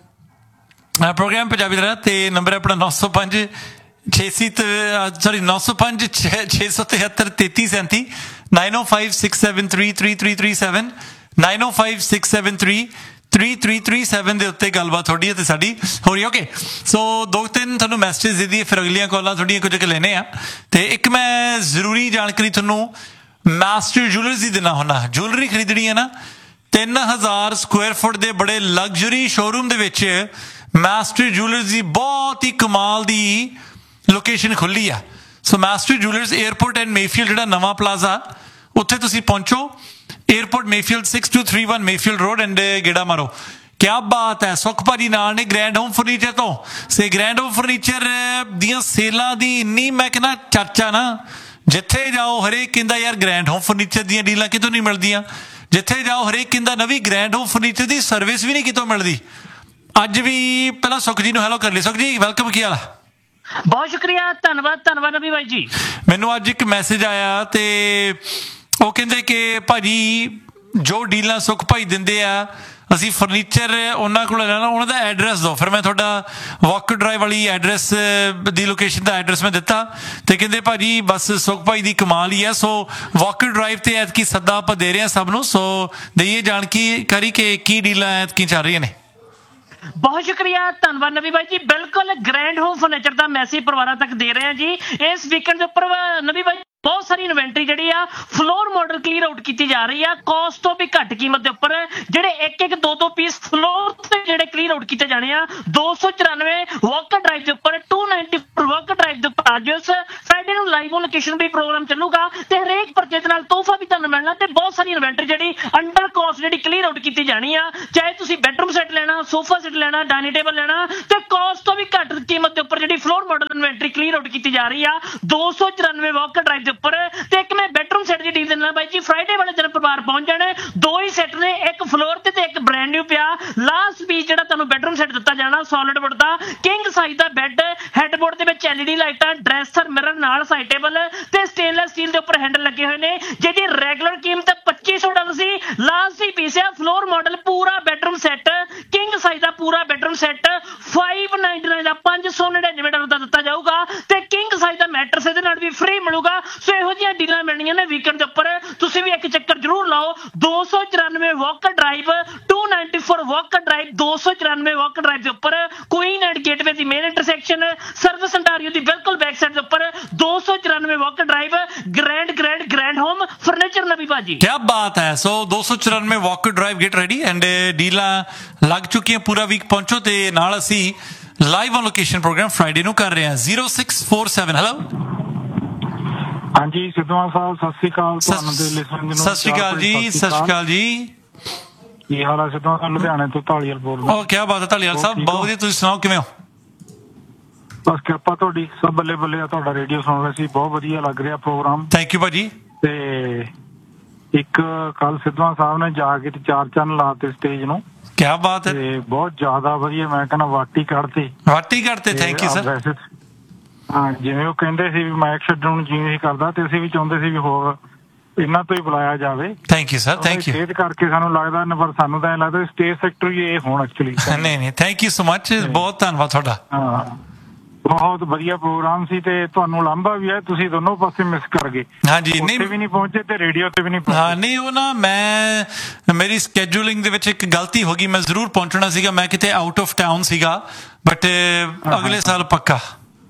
ਪ੍ਰੋਗਰਾਮ ਪੰਜਾਬੀ ਦਾ, ਤੇ ਨੰਬਰ ਹੈ ਆਪਣਾ ਨੌ ਸੌ ਪੰਜ ਛੇਸੀ ਸੌਰੀ ਨੌ ਸੌ ਪੰਜ ਛੇ ਸੌ ਤਿਹੱਤਰ ਤੇਤੀ ਸੈਂਤੀ ਨਾਈਨ ਓ five six seven three three three three seven nine ਓ five six seven three three three three seven ਦੇ ਉੱਤੇ ਗੱਲਬਾਤ ਤੁਹਾਡੀ ਅਤੇ ਸਾਡੀ ਹੋ ਰਹੀ। ਓਕੇ, ਸੋ ਦੋ ਤਿੰਨ ਤੁਹਾਨੂੰ ਮੈਸੇਜ ਦੇ ਦਈਏ, ਫਿਰ ਅਗਲੀਆਂ ਕਾਲਾਂ ਤੁਹਾਡੀਆਂ ਕੁਝ ਕੁ ਲੈਣੇ ਆ। ਤੇ ਇੱਕ ਮੈਂ ਜ਼ਰੂਰੀ ਜਾਣਕਾਰੀ ਤੁਹਾਨੂੰ ਮਾਸਟਰ ਜੂਲਰਸ ਦੀ ਦਿੰਦਾ ਹੁੰਦਾ। ਜੂਲਰੀ ਖਰੀਦਣੀ ਹੈ ਨਾ, ਤਿੰਨ ਹਜ਼ਾਰ ਸਕੁਆਇਰ ਫੁੱਟ ਦੇ ਬੜੇ ਲਗਜ਼ਰੀ ਸ਼ੋਰੂਮ ਦੇ ਵਿੱਚ ਮਾਸਟਰ ਜੂਲਰਸ ਦੀ ਬਹੁਤ ਹੀ ਕਮਾਲ ਦੀ ਲੋਕੇਸ਼ਨ ਖੁੱਲੀ ਆ। ਸੋ master jewellers airport and Mayfield ਜਿਹੜਾ ਨਵਾਂ ਪਲਾਜ਼ਾ, ਉੱਥੇ ਤੁਸੀਂ ਪਹੁੰਚੋ। Airport Mayfield six two three one Mayfield road, and ਗੇੜਾ ਮਾਰੋ। ਕਿਆ ਬਾਤ ਹੈ, ਸੁਖ ਭਾਜੀ ਨਾਲ ਨੇ ਗ੍ਰੈਂਡ ਹੋਮ ਫਰਨੀਚਰ ਤੋਂ। ਸੇ ਗ੍ਰੈਂਡ ਹੋਮ ਫਰਨੀਚਰ ਦੀਆਂ ਸੇਲਾਂ ਦੀ ਇੰਨੀ ਮੈਂ ਕਹਿੰਦਾ ਚਰਚਾ ਨਾ, ਜਿੱਥੇ ਜਾਓ ਹਰੇਕ ਕਹਿੰਦਾ ਯਾਰ ਗ੍ਰੈਂਡ ਹੋਮ ਫਰਨੀਚਰ ਦੀਆਂ ਡੀਲਾਂ ਕਿਤੋਂ ਨਹੀਂ ਮਿਲਦੀਆਂ। ਜਿੱਥੇ ਜਾਓ ਹਰੇਕ ਕਹਿੰਦਾ ਨਵੀਂ ਗ੍ਰੈਂਡ ਹੋਮ ਫਰਨੀਚਰ ਦੀ ਸਰਵਿਸ ਵੀ ਨਹੀਂ ਕਿਤੋਂ ਮਿਲਦੀ। ਅੱਜ ਵੀ ਪਹਿਲਾਂ ਸੁਖ ਜੀ ਨੂੰ ਹੈਲੋ ਕਰ ਲਈ। ਸੁਖ ਜੀ ਵੈਲਕਮ, ਕੀ ਹਾਲ ਆ? ਬਹੁਤ ਸ਼ੁਕਰੀਆ, ਧੰਨਵਾਦ ਧੰਨਵਾਦ ਨਬੀ ਬਾਈ ਜੀ। ਮੈਨੂੰ ਅੱਜ ਇੱਕ ਮੈਸੇਜ ਆਇਆ ਤੇ ਉਹ ਕਹਿੰਦੇ ਕਿ ਭਾਜੀ ਜੋ ਡੀਲਾਂ ਸੁਖ ਭਾਈ ਦਿੰਦੇ ਆ, ਅਸੀਂ ਫਰਨੀਚਰ ਉਹਨਾਂ ਕੋਲ ਲੈਣਾ, ਉਹਨਾਂ ਦਾ ਐਡਰੈਸ ਦਿਓ। ਫਿਰ ਮੈਂ ਤੁਹਾਡਾ ਵਾਕ ਡਰਾਈਵ ਵਾਲੀ ਐਡਰੈਸ ਦੀ ਲੋਕੇਸ਼ਨ ਦਾ ਐਡਰੈਸ ਮੈਂ ਦਿੱਤਾ, ਤੇ ਕਹਿੰਦੇ ਭਾਜੀ ਬਸ ਸੁਖ ਭਾਈ ਦੀ ਕਮਾਲ ਹੀ ਹੈ। ਸੋ ਵਾਕ ਡਰਾਈਵ ਤੇ ਐਤਕੀ ਸੱਦਾ ਆਪਾਂ ਦੇ ਰਹੇ ਹਾਂ ਸਭ ਨੂੰ। ਸੋ ਦੇਈਏ ਜਾਣਕਾਰੀ ਕਿ ਕੀ ਡੀਲਾਂ ਐਤਕੀ ਚੱਲ ਰਹੀਆਂ ਨੇ। ਬਹੁਤ ਸ਼ੁਕਰੀਆ, ਧੰਨਵਾਦ ਨਬੀ ਬਾਈ ਜੀ। ਬਿਲਕੁਲ ਗ੍ਰੈਂਡ ਹੋਮ ਫਰਨੀਚਰ ਦਾ ਮੈਸੇਜ ਪਰਿਵਾਰਾਂ ਤੱਕ ਦੇ ਰਹੇ ਹਾਂ ਜੀ। ਇਸ ਵੀਕਐਂਡ ਦੇ ਉੱਪਰ ਨਬੀ ਬਾਈ ਬਹੁਤ ਸਾਰੀ ਇਨਵੈਂਟਰੀ ਜਿਹੜੀ ਆ ਫਲੋਰ ਮਾਡਲ ਕਲੀਅਰ ਆਊਟ ਕੀਤੀ ਜਾ ਰਹੀ ਆ ਕਾਸਟ ਤੋਂ ਵੀ ਘੱਟ ਕੀਮਤ ਦੇ ਉੱਪਰ। ਜਿਹੜੇ ਇੱਕ ਇੱਕ ਦੋ ਦੋ ਪੀਸ ਫਲੋਰ ਤੇ ਜਿਹੜੇ ਕਲੀਅਰ ਆਊਟ ਕੀਤੇ ਜਾਣੇ ਆ ਦੋ ਸੌ ਚੁਰਾਨਵੇਂ ਵਾਕਰ ਡਰਾਈਵ ਦੇ ਉੱਪਰ ਦੋ ਸੌ ਨੱਬੇ ਵਾਕਰ ਡਰਾਈਵ ਦੇ ਉੱਪਰ। ਅੱਜ ਫਰਾਈਡੇ ਨੂੰ live on location we programme ਚੱਲੂਗਾ ਤੇ ਹਰੇਕ ਪਰਚੇਜ ਨਾਲ ਤੋਹਫਾ ਵੀ ਤੁਹਾਨੂੰ ਮਿਲਣਾ ਤੇ ਬਹੁਤ ਸਾਰੀ ਇਨਵੈਂਟਰੀ ਜਿਹੜੀ ਅੰਡਰ ਕਾਸਟ ਜਿਹੜੀ ਕਲੀਅਰ ਆਊਟ ਕੀਤੀ ਜਾਣੀ ਆ। ਚਾਹੇ ਤੁਸੀਂ ਬੈਡਰੂਮ ਸੈੱਟ ਲੈਣਾ, ਸੋਫਾ ਸੈੱਟ ਲੈਣਾ, ਡਾਈਨਿੰਗ ਟੇਬਲ ਲੈਣਾ ਤੇ ਕਾਸਟ ਤੋਂ ਵੀ ਘੱਟ ਕੀਮਤ ਦੇ ਉੱਪਰ ਜਿਹੜੀ floor model inventory clear out ਕੀਤੀ ਜਾ ਰਹੀ ਆ ਦੋ ਸੌ ਚੁਰਾਨਵੇਂ ਵਾਕਰ ਡਰਾਈਵ ਦੇ ਉੱਪਰ। ਤੇ ਇੱਕ ਮੈਂ ਬੈਡਰੂਮ ਸੈੱਟ ਦੀ ਡੀਲ ਦੇਣਾ ਬਾਈ ਜੀ, ਫਰਾਈਡੇ ਵਾਲੇ ਦਿਨ ਪਰਿਵਾਰ ਪਹੁੰਚ ਜਾਣੇ। ਦੋ ਹੀ ਸੈੱਟ ਨੇ, ਇੱਕ ਫਲੋਰ ਤੇ ਤੇ ਇੱਕ ਬ੍ਰਾਂਡ ਨਿਊ ਪਿਆ। ਲਾਸਟ ਪੀਸ ਜਿਹੜਾ ਤੁਹਾਨੂੰ ਬੈਡਰੂਮ ਸੈੱਟ ਦਿੱਤਾ ਜਾਣਾ ਸੋਲਿਡ ਵੁੱਡ ਦਾ ਕਿੰਗ ਸਾਈਜ਼ ਦਾ ਬੈੱਡ, ਹੈਡਬੋਰਡ ਦੇ ਵਿੱਚ ਐਲਈਡੀ ਲਾਈਟਾਂ, ਡਰੈਸਰ, ਮਿਰਰ ਨਾਲ ਸਾਈਡ ਟੇਬਲ ਤੇ ਸਟੇਨਲੈਸ ਸਟੀਲ ਦੇ ਉੱਪਰ ਹੈਂਡਲ ਲੱਗੇ ਹੋਏ ਨੇ ਜਿਹਦੀ ਰੈਗੂਲਰ ਕੀਮਤ ਪੱਚੀ ਸੌ ਡਾਲਰ ਸੀ। ਲਾਸਟ ਹੀ ਪੀਸ ਆ ਫਲੋਰ ਮਾਡਲ ਪੂਰਾ ਬੈਡਰੂਮ ਸੈੱਟ ਕਿੰਗ ਸਾਈਜ਼ ਦਾ ਪੂਰਾ ਬੈਡਰੂਮ ਸੈੱਟ ਪੰਜ ਸੌ ਨਿਨਆਨਵੇਂ ਦਾ ਪੰਜ ਸੌ ਨੜਿਨਵੇਂ ਡਾਲਰ ਦਾ ਦਿੱਤਾ ਜਾਊਗਾ ਤੇ ਕਿੰਗ ਸਾਈਜ਼ ਦਾ ਮੈਟਰਸ ਇਹਦੇ ਨਾਲ ਵੀ ਫ੍ਰੀ ਮਿਲੂਗਾ। ਸੋ ਇਹੋ ਜਿਹੀਆਂ ਡੀਲਾਂ ਮਿਲਣੀਆਂ ਨੇ ਵੀਕਐਂਡ ਦੇ ਉੱਪਰ, ਤੁਸੀਂ ਵੀ ਇੱਕ ਚੱਕਰ ਜ਼ਰੂਰ ਲਾਓ। ਦੋ ਸੌ ਚੁਰਾਨਵੇਂ ਵਾਕਰ ਡਰਾਈਵ ਦੋ ਸੌ ਚੌਰਾਨਵੇਂ ਵਾਕਰ ਡਰਾਈਵ ਦੋ ਸੌ ਚੁਰਾਨਵੇਂ ਵਾਕਰ ਡਰਾਈਵ ਦੇ ਉੱਪਰ Queen and gateway the main intersection service Ontario ਦੀ ਬਿਲਕੁਲ ਬੈਕ ਸਾਈਡ ਦੇ ਉੱਪਰ ਦੋ ਸੌ ਚੁਰਾਨਵੇਂ Walker drive grand grand grand home furniture ਨਵੀ ਭਾਜੀ। ਕੀ ਬਾਤ ਹੈ। ਸੋ ਦੋ ਸੌ ਚੁਰਾਨਵੇਂ Walker drive gate ready and ਡੀਲਾਂ ਲੱਗ ਚੁੱਕੀਆਂ। ਪੂਰਾ ਵੀਕ ਪਹੁੰਚੋ ਤੇ ਨਾਲ ਅਸੀਂ live on location programme Friday ਨੂੰ ਕਰ ਰਹੇ ਹਾਂ। Zero six four seven hello ਹਾਂਜੀ ਸਿੱਧਵਾਂ ਸਾਹਿਬ ਸਤਿ ਸ਼੍ਰੀ ਅਕਾਲ ਤੁਹਾਨੂੰ ਦੇ ਲਿਸਨਰ ਨੂੰ ਸਤਿ ਸ਼੍ਰੀ ਅਕਾਲ ਜੀ। ਸਤਿ ਸ਼੍ਰੀ ਅਕਾਲ ਜੀ। ਕੀ ਹਾਲ ਹੈ ਸਿੱਧਵਾਂ ਸਾਹਿਬ? ਲੁਧਿਆਣੇ ਤੋਂ ਢਾਲੀਵਾਲ ਬੋਲ ਰਿਹਾ। ਓ ਕੀ ਬਾਤ ਹੈ ਢਾਲੀਵਾਲ ਸਾਹਿਬ, ਬਹੁਤ ਵਧੀਆ। ਤੁਸੀਂ ਸੁਣਾਓ ਕਿਵੇਂ ਹੋ? ਬਸ ਕਿਰਪਾ ਤੁਹਾਡੀ, ਸਭ ਬੱਲੇ ਬੱਲੇ ਆ। ਤੁਹਾਡਾ ਰੇਡੀਓ ਸੁਣ ਰਹੇ ਸੀ, ਬਹੁਤ ਵਧੀਆ ਲੱਗ ਰਿਹਾ ਪ੍ਰੋਗਰਾਮ। ਥੈਂਕ ਯੂ ਭਾਜੀ। ਤੇ ਇੱਕ ਕੱਲ ਸਿੱਧਵਾਂ ਸਾਹਿਬ ਨੇ ਜਾ ਕੇ ਤੇ ਚਾਰ ਚੰਨ ਲਾਤੇ ਸਟੇਜ ਨੂੰ। ਕੀ ਬਾਤ ਹੈ। ਤੇ ਬਹੁਤ ਜ਼ਿਆਦਾ ਵਧੀਆ, ਮੈਂ ਕਹਿੰਦਾ ਵਾਟੀ ਕੱਢਤੇ ਵਾਟੀ ਕੱਢਤੇ। Thank you sir. ਹਾਂ ਜਿਵੇਂ ਉਹ ਕਹਿੰਦੇ ਸੀ ਵੀ ਮਾਈਕ ਛੱਡਣ ਨੂੰ ਜੀ ਨਹੀਂ ਕਰਦਾ ਤੇ ਅਸੀਂ ਵੀ ਚਾਹੁੰਦੇ ਸੀ ਵੀ ਹੋਰ ਇਹਨਾਂ ਤੋਂ ਹੀ ਬੁਲਾਇਆ ਜਾਵੇ। Thank you sir. Thank you. Stage ਕਰਕੇ ਸਾਨੂੰ ਲੱਗਦਾ ਨਾ, ਪਰ ਸਾਨੂੰ ਤਾਂ ਇਹ ਲੱਗਦਾ ਸਟੇਜ ਸੈਕਟਰ ਹੀ ਇਹ ਹੋਣ ਐਕਚੁਅਲੀ। ਨਹੀਂ ਨਹੀਂ ਥੈਂਕ ਯੂ ਸੋ ਮਚ, ਬਹੁਤ ਧੰਨਵਾਦ ਤੁਹਾਡਾ। ਹਾਂ ਬਹੁਤ ਵਧੀਆ ਪ੍ਰੋਗਰਾਮ ਸੀ ਤੇ ਤੁਹਾਨੂੰ ਲਾਂਭਾ ਵੀ ਹੈ, ਤੁਸੀਂ ਦੋਨੋਂ ਪਾਸੇ ਮਿਸ ਕਰ ਗਏ। ਹਾਂਜੀ ਨਹੀਂ ਵੀ ਨਹੀਂ ਪਹੁੰਚੇ ਤੇ ਰੇਡੀਓ ਤੇ ਵੀ ਨਹੀਂ ਪਹੁੰਚੇ। ਹਾਂ ਨਹੀਂ ਉਹ ਨਾ ਮੈਂ ਮੇਰੀ ਸਕੈਜੂਲਿੰਗ ਦੇ ਵਿੱਚ ਇੱਕ ਗਲਤੀ ਹੋ ਗਈ। ਮੈਂ ਜ਼ਰੂਰ ਪਹੁੰਚਣਾ ਸੀਗਾ, ਮੈਂ ਕਿਤੇ ਆਊਟ ਆਫ ਟਾਊਨ ਸੀਗਾ, ਬਟ ਅਗਲੇ ਸਾਲ ਪੱਕਾ।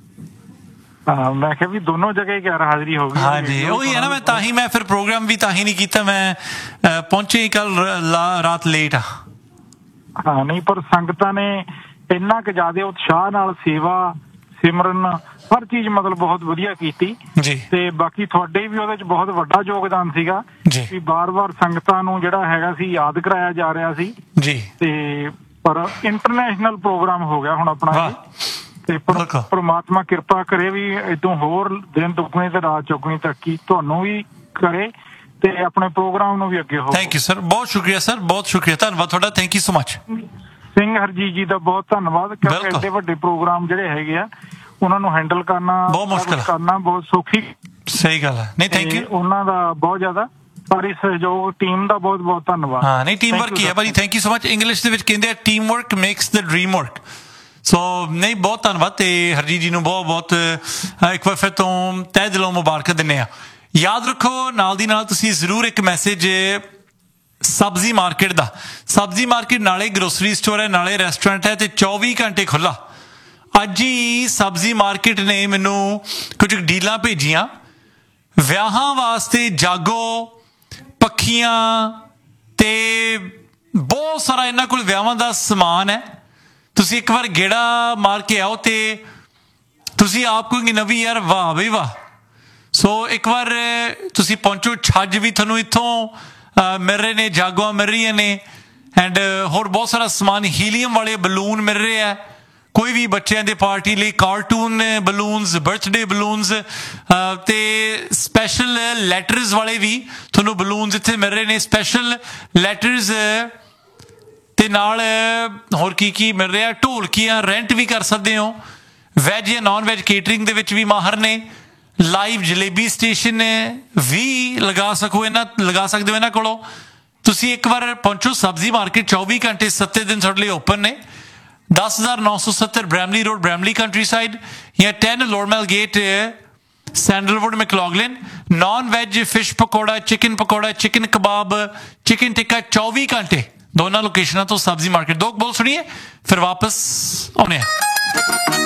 ਹਾਂ ਮੈਂ ਕਿਹਾ ਵੀ ਦੋਨੋਂ ਜਗ੍ਹਾ ਹੀ ਗੈਰ ਹਾਜ਼ਰੀ ਹੋ ਗਈ। ਹਾਂਜੀ ਉਹੀ ਹੈ ਨਾ, ਮੈਂ ਤਾਂ ਹੀ ਮੈਂ ਫਿਰ ਪ੍ਰੋਗਰਾਮ ਵੀ ਤਾਂ ਹੀ ਨਹੀਂ ਕੀਤਾ। ਮੈਂ ਪਹੁੰਚੇ ਹੀ ਕੱਲ ਰਾਤ ਲੇਟ ਆ। ਹਾਂ ਨਹੀਂ ਪਰ ਸੰਗਤਾਂ ਨੇ ਇੰਨਾ ਕੁ ਜ਼ਿਆਦਾ ਉਤਸ਼ਾਹ ਨਾਲ ਸੇਵਾ ਸਿਮਰਨ ਹਰ ਚੀਜ਼ ਮਤਲਬ ਬਹੁਤ ਵਧੀਆ ਕੀਤੀ ਜੀ। ਤੇ ਬਾਕੀ ਤੁਹਾਡੇ ਵੀ ਉਹਦੇ ਚ ਬਹੁਤ ਵੱਡਾ ਯੋਗਦਾਨ ਸੀਗਾ ਵੀ ਬਾਰ-ਬਾਰ ਸੰਗਤਾਂ ਨੂੰ ਜਿਹੜਾ ਹੈਗਾ ਸੀ ਯਾਦ ਕਰਾਇਆ ਜਾ ਰਿਹਾ ਸੀ ਜੀ। ਤੇ ਪਰ ਇੰਟਰਨੈਸ਼ਨਲ ਪ੍ਰੋਗਰਾਮ ਹੋ ਗਿਆ ਹੁਣ ਆਪਣਾ ਤੇ ਪਰਮਾਤਮਾ ਕਿਰਪਾ ਕਰੇ ਵੀ ਇਦੋਂ ਹੋਰ ਦਿਨ ਦੁੱਗਣੀ ਤੇ ਰਾਤ ਚੌਗਣੀ ਤਰੱਕੀ ਤੁਹਾਨੂੰ ਵੀ ਕਰੇ ਤੇ ਆਪਣੇ ਪ੍ਰੋਗਰਾਮ ਨੂੰ ਵੀ ਅੱਗੇ ਹੋ। ਥੈਂਕ ਯੂ ਸਰ, ਬਹੁਤ ਸ਼ੁਕਰੀਆ ਸਰ, ਬਹੁਤ ਸ਼ੁਕਰੀਆ, ਧੰਨਵਾਦ ਤੁਹਾਡਾ। Thank you so much. Singh Harjeet ਜੀ ਦਾ ਬਹੁਤ ਧੰਨਵਾਦ, ਕਿਉਂਕਿ ਐਡੇ ਵੱਡੇ ਪ੍ਰੋਗਰਾਮ ਜਿਹੜੇ ਹੈਗੇ ਆ ਉਹਨਾਂ ਨੂੰ ਹੈਂਡਲ ਕਰਨਾ ਬਹੁਤ ਮੁਸ਼ਕਿਲ ਕਰਨਾ ਬਹੁਤ ਸੌਖੀ। ਸਹੀ ਗੱਲ ਹੈ। ਨਹੀਂ ਥੈਂਕ ਯੂ ਉਹਨਾਂ ਦਾ ਬਹੁਤ ਜ਼ਿਆਦਾ, ਪਰ ਇਸ ਸਹਿਯੋਗ ਟੀਮ ਦਾ ਬਹੁਤ ਬਹੁਤ ਧੰਨਵਾਦ। ਹਾਂ ਨਹੀਂ ਟੀਮ ਵਰਕ ਹੀ ਹੈ ਭਾਜੀ। Thank you so much. English ਦੇ ਵਿੱਚ ਕਹਿੰਦੇ ਆ ਟੀਮ ਵਰਕ ਮੇਕਸ ਦ ਡ੍ਰੀਮ ਵਰਕ। ਸੋ ਨਹੀਂ ਬਹੁਤ ਧੰਨਵਾਦ ਤੇ ਹਰਜੀਤ ਜੀ ਨੂੰ ਬਹੁਤ ਬਹੁਤ ਇੱਕ ਵਾਰ ਫਿਰ ਤੋਂ ਤਹਿ ਦਿਲੋਂ ਮੁਬਾਰਕਾਂ ਦਿੰਦੇ ਆ। ਯਾਦ ਰੱਖੋ ਨਾਲ ਦੀ ਨਾਲ ਤੁਸੀਂ ਜ਼ਰੂਰ ਇੱਕ ਮੈਸੇਜ ਸਬਜ਼ੀ ਮਾਰਕੀਟ ਦਾ। ਸਬਜ਼ੀ ਮਾਰਕੀਟ ਨਾਲੇ ਗਰੋਸਰੀ ਸਟੋਰ ਹੈ, ਨਾਲੇ ਰੈਸਟੋਰੈਂਟ ਹੈ ਤੇ ਚੌਵੀ ਘੰਟੇ ਖੁੱਲਾ। ਅੱਜ ਹੀ ਸਬਜ਼ੀ ਮਾਰਕੀਟ ਨੇ ਮੈਨੂੰ ਕੁਝ ਡੀਲਾਂ ਭੇਜੀਆਂ ਵਿਆਹਾਂ ਵਾਸਤੇ, ਜਾਗੋ, ਪੱਖੀਆਂ ਤੇ ਬਹੁਤ ਸਾਰਾ ਇਹਨਾਂ ਕੋਲ ਵਿਆਹਾਂ ਦਾ ਸਮਾਨ ਹੈ। ਤੁਸੀਂ ਇੱਕ ਵਾਰ ਗੇੜਾ ਮਾਰ ਕੇ ਆਓ ਤੇ ਤੁਸੀਂ ਆਪ ਕਹੋਗੇ ਨਵੀਂ ਯਾਰ ਵਾਹ ਬਈ ਵਾਹ। ਸੋ ਇੱਕ ਵਾਰ ਤੁਸੀਂ ਪਹੁੰਚੋ। ਛੱਜ ਵੀ ਤੁਹਾਨੂੰ ਇੱਥੋਂ ਮਿਲ ਰਹੇ ਨੇ, ਜਾਗੋਆਂ ਮਿਲ ਰਹੀਆਂ ਨੇ ਐਂਡ ਹੋਰ ਬਹੁਤ ਸਾਰਾ ਸਮਾਨ। ਹੀਲੀਅਮ ਵਾਲੇ ਬਲੂਨ ਮਿਲ ਰਹੇ ਆ, ਕੋਈ ਵੀ ਬੱਚਿਆਂ ਦੇ ਪਾਰਟੀ ਲਈ ਕਾਰਟੂਨ ਬਲੂਨਸ, ਬਰਥਡੇ ਬਲੂਨਸ ਤੇ ਸਪੈਸ਼ਲ ਲੈਟਰਸ ਵਾਲੇ ਵੀ ਤੁਹਾਨੂੰ ਬਲੂਨਸ ਇੱਥੇ ਮਿਲ ਰਹੇ ਨੇ। ਸਪੈਸ਼ਲ ਲੈਟਰਸ ਤੇ ਨਾਲ ਹੋਰ ਕੀ ਕੀ ਮਿਲ ਰਿਹਾ, ਢੋਲਕੀਆਂ ਰੈਂਟ ਵੀ ਕਰ ਸਕਦੇ ਹੋ। ਵੈਜ ਜਾਂ ਨॉन ਵੈਜ ਕੇਟਰਿੰਗ ਦੇ ਵਿੱਚ ਵੀ ਮਾਹਰ ਨੇ। ਲਾਈਵ ਜਲੇਬੀ ਸਟੇਸ਼ਨ ਵੀ ਲਗਾ ਸਕੋ ਇਹਨਾਂ ਲਗਾ ਸਕਦੇ ਹੋ ਇਹਨਾਂ ਕੋਲੋਂ। ਤੁਸੀਂ ਇੱਕ ਵਾਰ ਪਹੁੰਚੋ ਸਬਜ਼ੀ ਮਾਰਕੀਟ, ਚੌਵੀ ਘੰਟੇ ਸੱਤੇ ਦਿਨ ਤੁਹਾਡੇ ਲਈ ਓਪਨ ਨੇ। ਦਸ ਹਜ਼ਾਰ ਨੌ ਸੌ ਸੱਤਰ Bramley road, Bramley country side ਜਾਂ ਦਸ ਲੋਰਮੈਲ gate, sandalwood, ਮੈਕਲੌਗਲਿਨ। ਨॉन veg fish pakora, chicken pakora, chicken ਕਬਾਬ, ਚਿਕਨ ਟਿੱਕਾ ਚੌਵੀ ਘੰਟੇ ਦੋਨਾਂ ਲੋਕੇਸ਼ਨਾਂ ਤੋਂ ਸਬਜ਼ੀ ਮਾਰਕੀਟ। ਦੋ ਬੋਲ ਸੁਣੀਏ ਫਿਰ ਵਾਪਸ ਆਉਣੇ ਆ।